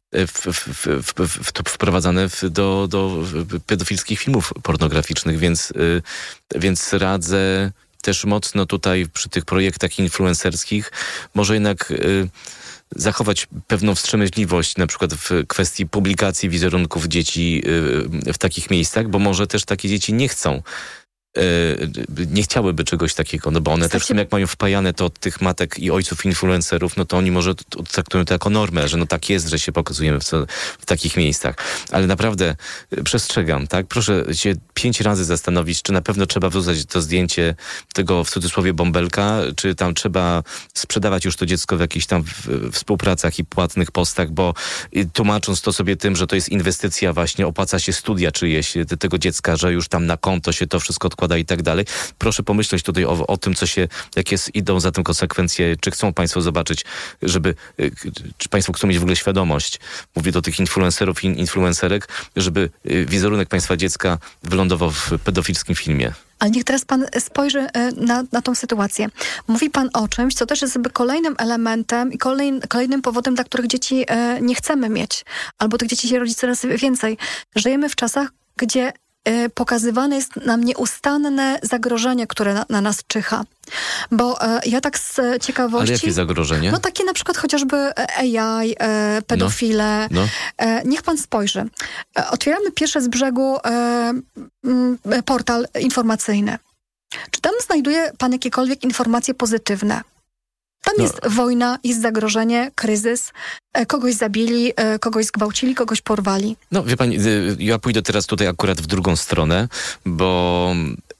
wprowadzane do pedofilskich filmów pornograficznych, więc radzę też mocno tutaj przy tych projektach influencerskich może jednak zachować pewną wstrzemięźliwość na przykład w kwestii publikacji wizerunków dzieci w takich miejscach, bo może też takie dzieci nie chcą nie chciałyby czegoś takiego, no bo one też w sumie jak mają wpajane to od tych matek i ojców influencerów, no to oni może traktują to jako normę, że no tak jest, że się pokazujemy w takich miejscach. Ale naprawdę przestrzegam, tak? Proszę się 5 razy zastanowić, czy na pewno trzeba wrzucać to zdjęcie tego w cudzysłowie bąbelka, czy tam trzeba sprzedawać już to dziecko w jakichś tam współpracach i płatnych postach, bo tłumacząc to sobie tym, że to jest inwestycja właśnie, opłaca się studia czyjeś tego dziecka, że już tam na konto się to wszystko odkłada i tak dalej. Proszę pomyśleć tutaj o tym, jakie idą za tym konsekwencje, czy chcą państwo zobaczyć, czy państwo chcą mieć w ogóle świadomość, mówię do tych influencerów i influencerek, żeby wizerunek państwa dziecka wylądował w pedofilskim filmie. Ale niech teraz pan spojrzy na tą sytuację. Mówi pan o czymś, co też jest jakby kolejnym elementem i kolejnym powodem, dla których dzieci nie chcemy mieć. Albo tych dzieci się rodzi coraz więcej. Żyjemy w czasach, gdzie pokazywane jest nam nieustanne zagrożenie, które na nas czyha. Bo ja tak z ciekawości... Ale jakie zagrożenie? No takie na przykład chociażby AI, pedofile. No. Niech pan spojrzy. Otwieramy pierwszy z brzegu portal informacyjny. Czy tam znajduje pan jakiekolwiek informacje pozytywne? Tam jest wojna, jest zagrożenie, kryzys, kogoś zabili, kogoś zgwałcili, kogoś porwali. No wie pani, ja pójdę teraz tutaj akurat w drugą stronę, bo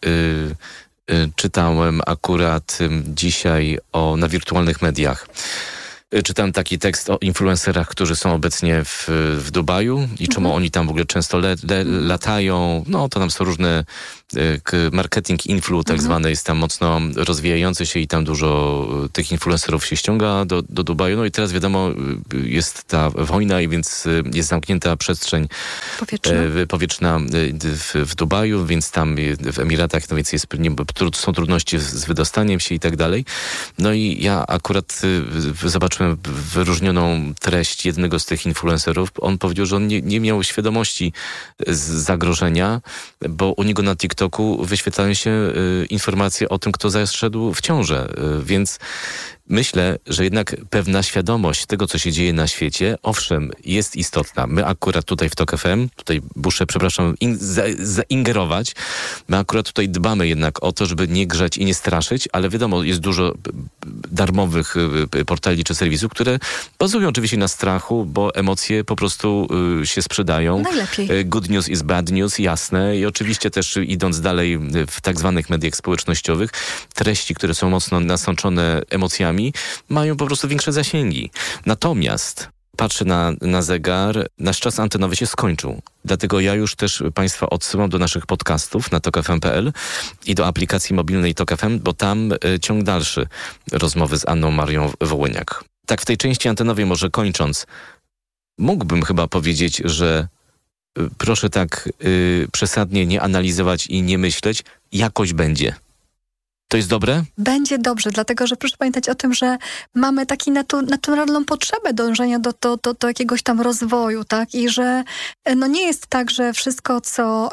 czytałem akurat dzisiaj na wirtualnych mediach. Czytałem taki tekst o influencerach, którzy są obecnie w Dubaju i czemu oni tam w ogóle często latają. No to tam są różne marketing influ tak zwany jest tam mocno rozwijający się i tam dużo tych influencerów się ściąga do Dubaju. No i teraz wiadomo, jest ta wojna i więc jest zamknięta przestrzeń powietrzna w Dubaju, więc tam w Emiratach, no więc są trudności z wydostaniem się i tak dalej. No i ja akurat zobaczyłem wyróżnioną treść jednego z tych influencerów. On powiedział, że on nie miał świadomości zagrożenia, bo u niego na TikToku wyświetlają się informacje o tym, kto zaszedł w ciążę. Więc myślę, że jednak pewna świadomość tego, co się dzieje na świecie, owszem, jest istotna. My akurat tutaj w TOK FM, tutaj muszę, przepraszam, zaingerować, my akurat tutaj dbamy jednak o to, żeby nie grzać i nie straszyć, ale wiadomo, jest dużo darmowych portali czy serwisów, które bazują oczywiście na strachu, bo emocje po prostu się sprzedają. Najlepiej. Good news is bad news, jasne. I oczywiście też idąc dalej w tak zwanych mediach społecznościowych, treści, które są mocno nasączone emocjami, mają po prostu większe zasięgi. Natomiast patrzę na zegar, nasz czas antenowy się skończył. Dlatego ja już też państwa odsyłam do naszych podcastów na tokfm.pl i do aplikacji mobilnej Tok FM, bo tam ciąg dalszy rozmowy z Anną Marią Wołyniak. Tak w tej części antenowej może kończąc, mógłbym chyba powiedzieć, że proszę tak przesadnie nie analizować i nie myśleć, jakoś będzie. To jest dobre? Będzie dobrze, dlatego że proszę pamiętać o tym, że mamy taką naturalną potrzebę dążenia do jakiegoś tam rozwoju, tak? I że no nie jest tak, że wszystko, co...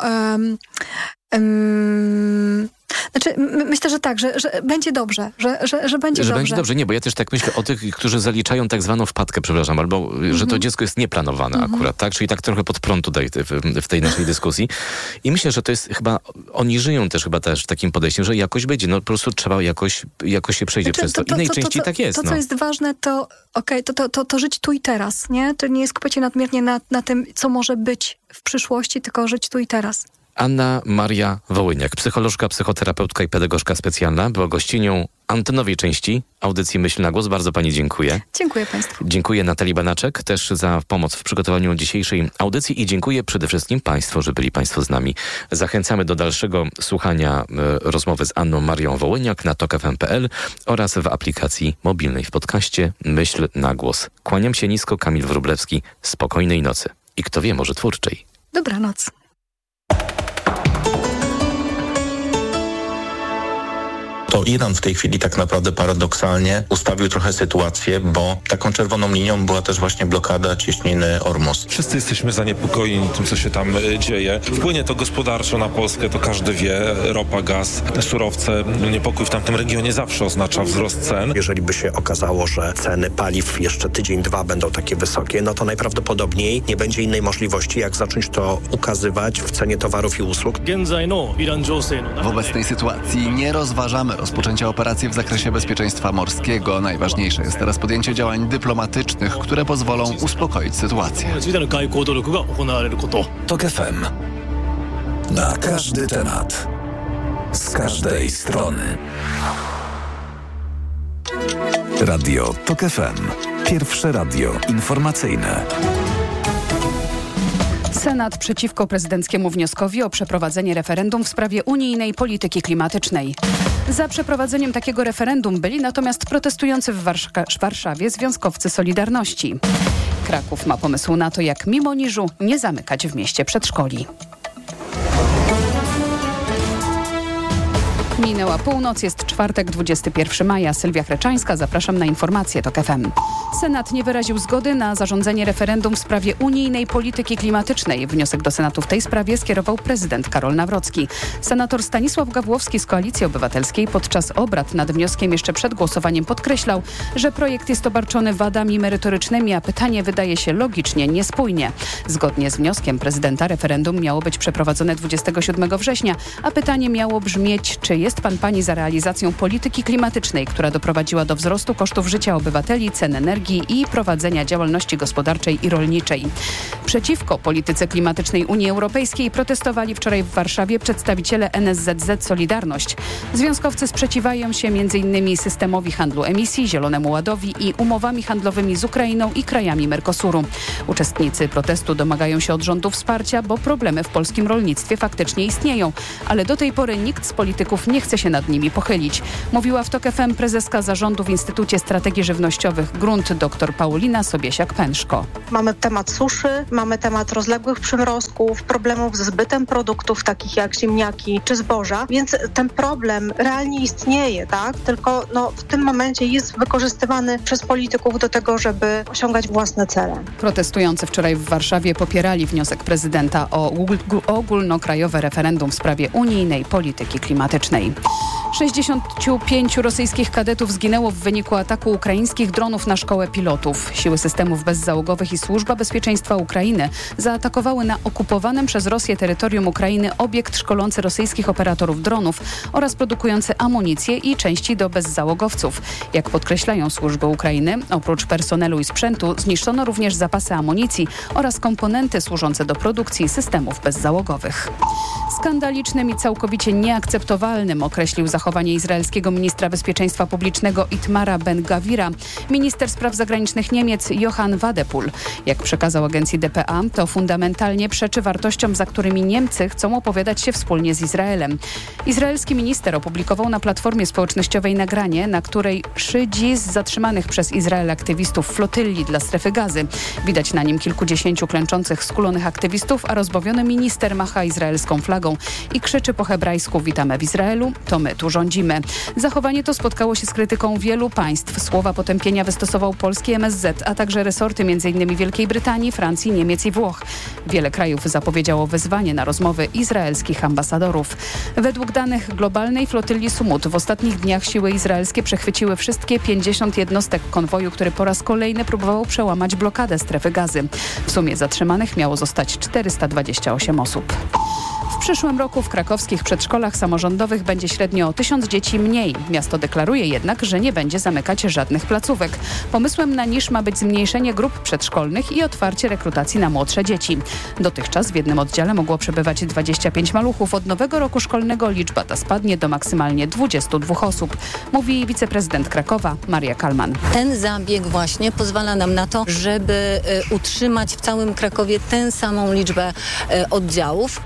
Znaczy, myślę, że tak, że będzie dobrze, że będzie dobrze. Będzie dobrze, nie, bo ja też tak myślę o tych, którzy zaliczają tak zwaną wpadkę, przepraszam, albo że to dziecko jest nieplanowane akurat, tak? Czyli tak trochę pod prąd tutaj w tej naszej dyskusji. I myślę, że to jest chyba, oni żyją też chyba też takim podejściem, że jakoś będzie, no po prostu trzeba jakoś się przejdzie przez to. I najczęściej tak jest. To, co jest ważne, to to żyć tu i teraz, nie? To nie skupiać się nadmiernie na tym, co może być w przyszłości, tylko żyć tu i teraz. Anna Maria Wołyniak, psycholożka, psychoterapeutka i pedagogzka specjalna, była gościnią antenowej części audycji Myśl na Głos. Bardzo pani dziękuję. Dziękuję państwu. Dziękuję Natalii Banaczek też za pomoc w przygotowaniu dzisiejszej audycji i dziękuję przede wszystkim państwu, że byli państwo z nami. Zachęcamy do dalszego słuchania rozmowy z Anną Marią Wołyniak na tokfm.pl oraz w aplikacji mobilnej w podcaście Myśl na Głos. Kłaniam się nisko, Kamil Wróblewski. Spokojnej nocy. I kto wie, może twórczej. Dobranoc. to Iran w tej chwili tak naprawdę paradoksalnie ustawił trochę sytuację, bo taką czerwoną linią była też właśnie blokada cieśniny Ormus. Wszyscy jesteśmy zaniepokojeni tym, co się tam dzieje. Wpłynie to gospodarczo na Polskę, to każdy wie. Ropa, gaz, surowce. Niepokój w tamtym regionie zawsze oznacza wzrost cen. Jeżeli by się okazało, że ceny paliw jeszcze tydzień, dwa będą takie wysokie, no to najprawdopodobniej nie będzie innej możliwości, jak zacząć to ukazywać w cenie towarów i usług. W obecnej sytuacji nie rozważamy rozpoczęcia operacji w zakresie bezpieczeństwa morskiego. Najważniejsze jest teraz podjęcie działań dyplomatycznych, które pozwolą uspokoić sytuację. TOK FM. Na każdy temat. Z każdej strony. Radio TOK FM. Pierwsze radio informacyjne. Senat przeciwko prezydenckiemu wnioskowi o przeprowadzenie referendum w sprawie unijnej polityki klimatycznej. Za przeprowadzeniem takiego referendum byli natomiast protestujący w Warszawie związkowcy Solidarności. Kraków ma pomysł na to, jak mimo niżu nie zamykać w mieście przedszkoli. Minęła północ, jest czwartek, 21 maja. Sylwia Chreczańska, zapraszam na informacje TOK FM. Senat nie wyraził zgody na zarządzenie referendum w sprawie unijnej polityki klimatycznej. Wniosek do Senatu w tej sprawie skierował prezydent Karol Nawrocki. Senator Stanisław Gawłowski z Koalicji Obywatelskiej podczas obrad nad wnioskiem jeszcze przed głosowaniem podkreślał, że projekt jest obarczony wadami merytorycznymi, a pytanie wydaje się logicznie niespójnie. Zgodnie z wnioskiem prezydenta referendum miało być przeprowadzone 27 września, a pytanie miało brzmieć, czy jest pan pani za realizacją polityki klimatycznej, która doprowadziła do wzrostu kosztów życia obywateli, cen energii i prowadzenia działalności gospodarczej i rolniczej. Przeciwko polityce klimatycznej Unii Europejskiej protestowali wczoraj w Warszawie przedstawiciele NSZZ Solidarność. Związkowcy sprzeciwiają się m.in. systemowi handlu emisji, Zielonemu Ładowi i umowami handlowymi z Ukrainą i krajami Mercosuru. Uczestnicy protestu domagają się od rządu wsparcia, bo problemy w polskim rolnictwie faktycznie istnieją, ale do tej pory nikt z polityków nie chce się nad nimi pochylić. Mówiła w TOK FM prezeska zarządu w Instytucie Strategii Żywnościowych Grunt dr Paulina Sobiesiak-Pęszko. Mamy temat suszy, mamy temat rozległych przymrozków, problemów z zbytem produktów takich jak ziemniaki czy zboża, więc ten problem realnie istnieje, tak? Tylko w tym momencie jest wykorzystywany przez polityków do tego, żeby osiągać własne cele. Protestujący wczoraj w Warszawie popierali wniosek prezydenta o ogólnokrajowe referendum w sprawie unijnej polityki klimatycznej. 65 rosyjskich kadetów zginęło w wyniku ataku ukraińskich dronów na szkołę pilotów. Siły systemów bezzałogowych i Służba Bezpieczeństwa Ukrainy zaatakowały na okupowanym przez Rosję terytorium Ukrainy obiekt szkolący rosyjskich operatorów dronów oraz produkujący amunicję i części do bezzałogowców. Jak podkreślają służby Ukrainy, oprócz personelu i sprzętu zniszczono również zapasy amunicji oraz komponenty służące do produkcji systemów bezzałogowych. Skandalicznym i całkowicie nieakceptowalnym określił zachowanie izraelskiego ministra bezpieczeństwa publicznego Itmara Ben-Gavira minister spraw zagranicznych Niemiec Johann Wadephul. Jak przekazał agencji dpa, to fundamentalnie przeczy wartościom, za którymi Niemcy chcą opowiadać się wspólnie z Izraelem. Izraelski minister opublikował na platformie społecznościowej nagranie, na której szydzi z zatrzymanych przez Izrael aktywistów flotylli dla strefy Gazy. Widać na nim kilkudziesięciu klęczących, skulonych aktywistów, a rozbawiony minister macha izraelską flagą i krzyczy po hebrajsku: witamy w Izraelu, to my tu rządzimy. Zachowanie to spotkało się z krytyką wielu państw. Słowa potępienia wystosował polski MSZ, a także resorty m.in. Wielkiej Brytanii, Francji, Niemiec i Włoch. Wiele krajów zapowiedziało wezwanie na rozmowy izraelskich ambasadorów. Według danych globalnej flotylli Sumut w ostatnich dniach siły izraelskie przechwyciły wszystkie 50 jednostek konwoju, który po raz kolejny próbował przełamać blokadę strefy Gazy. W sumie zatrzymanych miało zostać 428 osób. W przyszłym roku w krakowskich przedszkolach samorządowych będzie średnio o 1000 dzieci mniej. Miasto deklaruje jednak, że nie będzie zamykać żadnych placówek. Pomysłem na niż ma być zmniejszenie grup przedszkolnych i otwarcie rekrutacji na młodsze dzieci. Dotychczas w jednym oddziale mogło przebywać 25 maluchów. Od nowego roku szkolnego liczba ta spadnie do maksymalnie 22 osób, mówi wiceprezydent Krakowa Maria Kalman. Ten zabieg właśnie pozwala nam na to, żeby utrzymać w całym Krakowie tę samą liczbę oddziałów.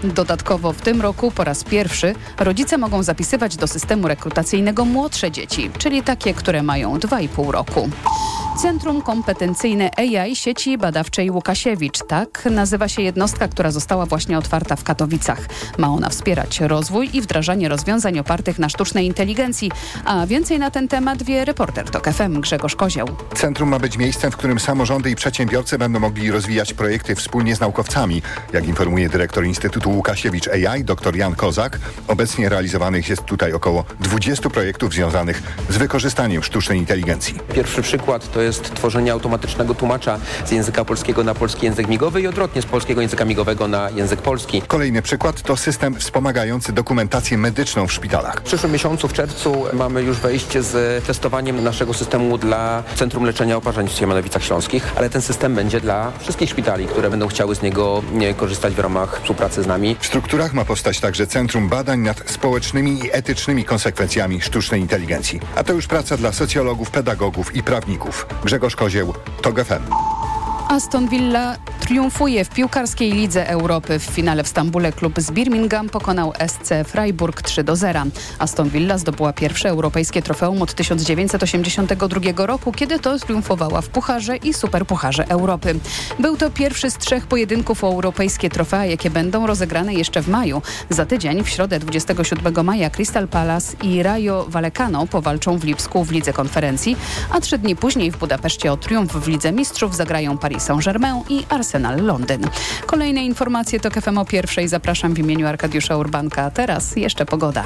Dodatkowo w tym roku po raz pierwszy rodzice mogą zapisywać do systemu rekrutacyjnego młodsze dzieci, czyli takie, które mają 2,5 roku. Centrum Kompetencyjne AI Sieci Badawczej Łukasiewicz. Tak nazywa się jednostka, która została właśnie otwarta w Katowicach. Ma ona wspierać rozwój i wdrażanie rozwiązań opartych na sztucznej inteligencji. A więcej na ten temat wie reporter TOK FM Grzegorz Kozioł. Centrum ma być miejscem, w którym samorządy i przedsiębiorcy będą mogli rozwijać projekty wspólnie z naukowcami. Jak informuje dyrektor Instytutu Łukasiewicz AI, dr Jan Kozak, obecnie realizowanych jest tutaj około 20 projektów związanych z wykorzystaniem sztucznej inteligencji. Pierwszy przykład to jest tworzenie automatycznego tłumacza z języka polskiego na polski język migowy i odwrotnie z polskiego języka migowego na język polski. Kolejny przykład to system wspomagający dokumentację medyczną w szpitalach. W przyszłym miesiącu, w czerwcu, mamy już wejście z testowaniem naszego systemu dla Centrum Leczenia Oparzeń w Siemianowicach Śląskich, ale ten system będzie dla wszystkich szpitali, które będą chciały z niego korzystać w ramach współpracy z nami. W strukturach ma powstać także Centrum Badań nad społecznymi i etycznymi konsekwencjami sztucznej inteligencji. A to już praca dla socjologów, pedagogów i prawników. Grzegorz Kozieł, TOK FM. Aston Villa triumfuje w piłkarskiej Lidze Europy. W finale w Stambule klub z Birmingham pokonał SC Freiburg 3-0. Aston Villa zdobyła pierwsze europejskie trofeum od 1982 roku, kiedy to triumfowała w Pucharze i Superpucharze Europy. Był to pierwszy z 3 pojedynków o europejskie trofea, jakie będą rozegrane jeszcze w maju. Za tydzień, w środę 27 maja, Crystal Palace i Rayo Vallecano powalczą w Lipsku w Lidze Konferencji, a 3 dni później w Budapeszcie o triumf w Lidze Mistrzów zagrają Paris Saint-Germain i Arsenal Londyn. Kolejne informacje TOK FM o 1:00. Zapraszam w imieniu Arkadiusza Urbanka. A teraz jeszcze pogoda.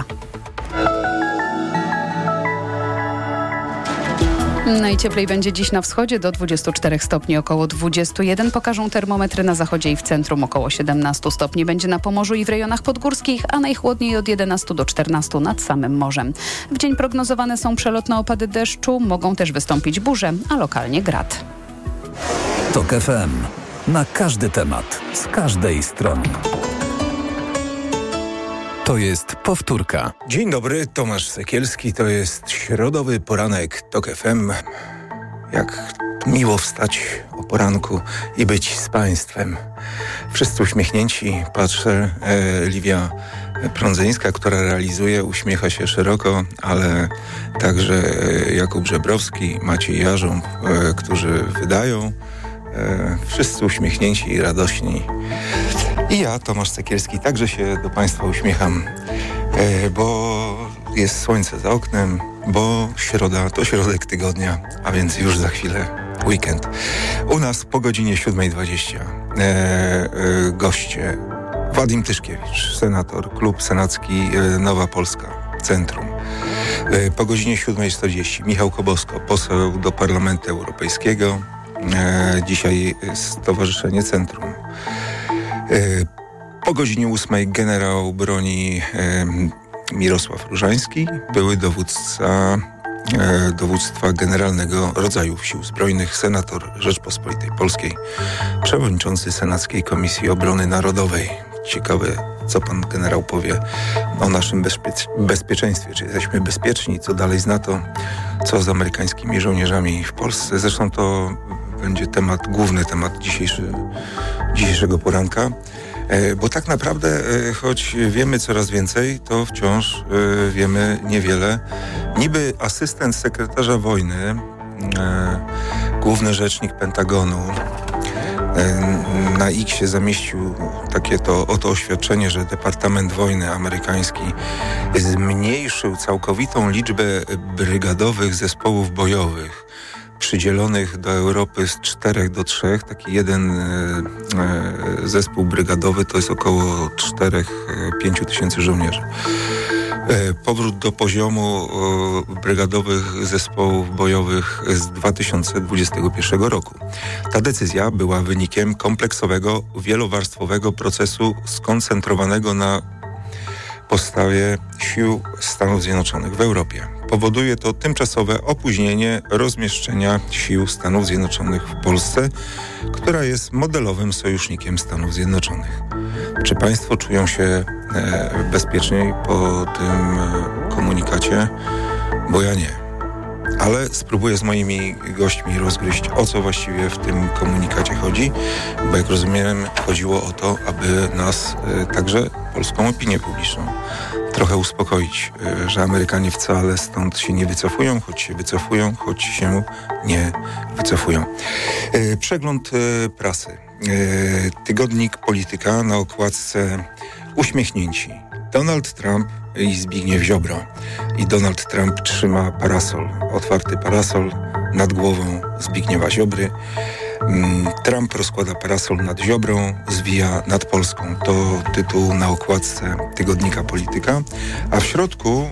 Najcieplej będzie dziś na wschodzie do 24 stopni, około 21 pokażą termometry na zachodzie i w centrum, około 17 stopni będzie na Pomorzu i w rejonach podgórskich, a najchłodniej od 11 do 14 nad samym morzem. W dzień prognozowane są przelotne opady deszczu, mogą też wystąpić burze, a lokalnie grad. TOK FM. Na każdy temat, z każdej strony. To jest powtórka. Dzień dobry, Tomasz Sekielski. To jest środowy poranek TOK FM. Jak miło wstać o poranku i być z Państwem. Wszyscy uśmiechnięci. Patrzę, Liwia Prądzyńska, która realizuje, uśmiecha się szeroko, ale także Jakub Żebrowski, Maciej Jarząb, którzy wydają. Wszyscy uśmiechnięci i radośni. I ja, Tomasz Sekielski, także się do Państwa uśmiecham, bo jest słońce za oknem, bo środa to środek tygodnia, a więc już za chwilę weekend. U nas po godzinie 7:20 goście Wadim Tyszkiewicz, senator, klub senacki Nowa Polska, Centrum. Po godzinie 7:40 Michał Kobosko, poseł do Parlamentu Europejskiego. Dzisiaj Stowarzyszenie Centrum. Po godzinie 8 generał broni Mirosław Różański, były dowództwa Generalnego Rodzajów Sił Zbrojnych, senator Rzeczpospolitej Polskiej, przewodniczący Senackiej Komisji Obrony Narodowej. Ciekawe, co pan generał powie o naszym bezpieczeństwie. Czy jesteśmy bezpieczni? Co dalej z NATO? Co z amerykańskimi żołnierzami w Polsce? Zresztą to będzie główny temat dzisiejszego poranka. Bo tak naprawdę, choć wiemy coraz więcej, to wciąż wiemy niewiele. Niby asystent sekretarza wojny, główny rzecznik Pentagonu, na X-ie zamieścił takie oto oświadczenie, że Departament Wojny amerykański zmniejszył całkowitą liczbę brygadowych zespołów bojowych przydzielonych do Europy z 4 do 3. Taki jeden zespół brygadowy to jest około 4-5 tysięcy żołnierzy. Powrót do poziomu brygadowych zespołów bojowych z 2021 roku. Ta decyzja była wynikiem kompleksowego, wielowarstwowego procesu skoncentrowanego na postawie sił Stanów Zjednoczonych w Europie. Powoduje to tymczasowe opóźnienie rozmieszczenia sił Stanów Zjednoczonych w Polsce, która jest modelowym sojusznikiem Stanów Zjednoczonych. Czy państwo czują się bezpieczniej po tym komunikacie? Bo ja nie. ale spróbuję z moimi gośćmi rozgryźć, o co właściwie w tym komunikacie chodzi, bo jak rozumiem, chodziło o to, aby nas, także polską opinię publiczną, trochę uspokoić, że Amerykanie wcale stąd się nie wycofują, choć się wycofują, choć się nie wycofują. Przegląd prasy. Tygodnik Polityka, na okładce uśmiechnięci. Donald Trump i Zbigniew Ziobro. I Donald Trump trzyma parasol, otwarty parasol nad głową Zbigniewa Ziobry. Trump rozkłada parasol nad Ziobrą, zwija nad Polską. To tytuł na okładce tygodnika Polityka. A w środku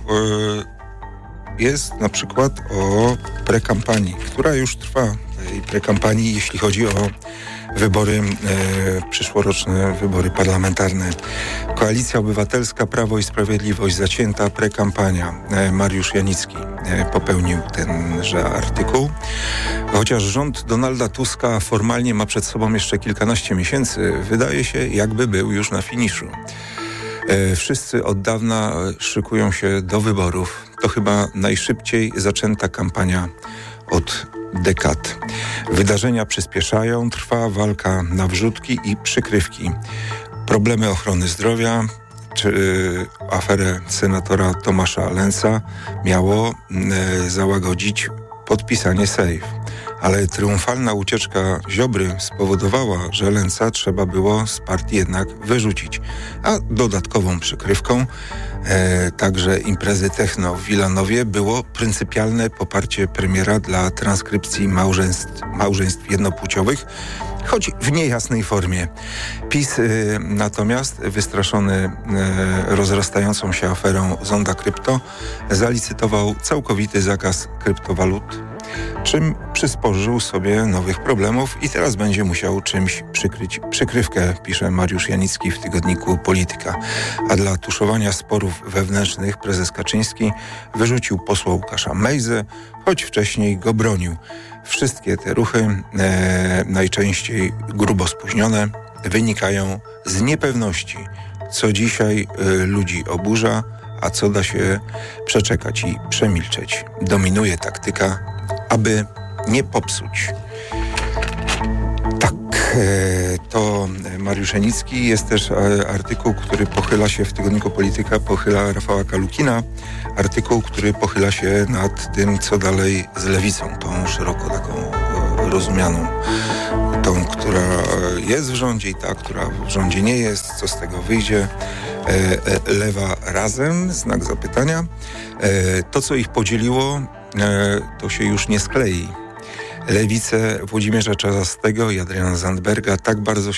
jest na przykład o prekampanii, która już trwa. Tej prekampanii, jeśli chodzi o wybory, przyszłoroczne wybory parlamentarne. Koalicja Obywatelska, Prawo i Sprawiedliwość, zacięta prekampania. Mariusz Janicki popełnił tenże artykuł. Chociaż rząd Donalda Tuska formalnie ma przed sobą jeszcze kilkanaście miesięcy, wydaje się, jakby był już na finiszu. Wszyscy od dawna szykują się do wyborów. To chyba najszybciej zaczęta kampania od dekad. Wydarzenia przyspieszają, trwa walka na wrzutki i przykrywki. Problemy ochrony zdrowia czy aferę senatora Tomasza Lensa miało załagodzić podpisanie SAFE. Ale triumfalna ucieczka Ziobry spowodowała, że Lensa trzeba było z partii jednak wyrzucić. A dodatkową przykrywką także imprezy techno w Wilanowie było pryncypialne poparcie premiera dla transkrypcji małżeństw jednopłciowych, choć w niejasnej formie. PiS natomiast, wystraszony rozrastającą się aferą Zonda Krypto, zalicytował całkowity zakaz kryptowalut, czym przysporzył sobie nowych problemów i teraz będzie musiał czymś przykryć przykrywkę, pisze Mariusz Janicki w tygodniku Polityka. A dla tuszowania sporów wewnętrznych prezes Kaczyński wyrzucił posła Łukasza Mejzę, choć wcześniej go bronił. Wszystkie te ruchy, najczęściej grubo spóźnione, wynikają z niepewności, co dzisiaj ludzi oburza, a co da się przeczekać i przemilczeć. Dominuje taktyka, aby nie popsuć. Tak, to Mariusz Janicki. Jest też artykuł, który pochyla się w tygodniku Polityka, pochyla Rafała Kalukina. Artykuł, który pochyla się nad tym, co dalej z lewicą, tą szeroko taką rozumianą. Tą, która jest w rządzie i ta, która w rządzie nie jest, co z tego wyjdzie. Lewa razem, znak zapytania. To, co ich podzieliło, to się już nie sklei. Lewice Włodzimierza Czarzastego i Adriana Zandberga tak bardzo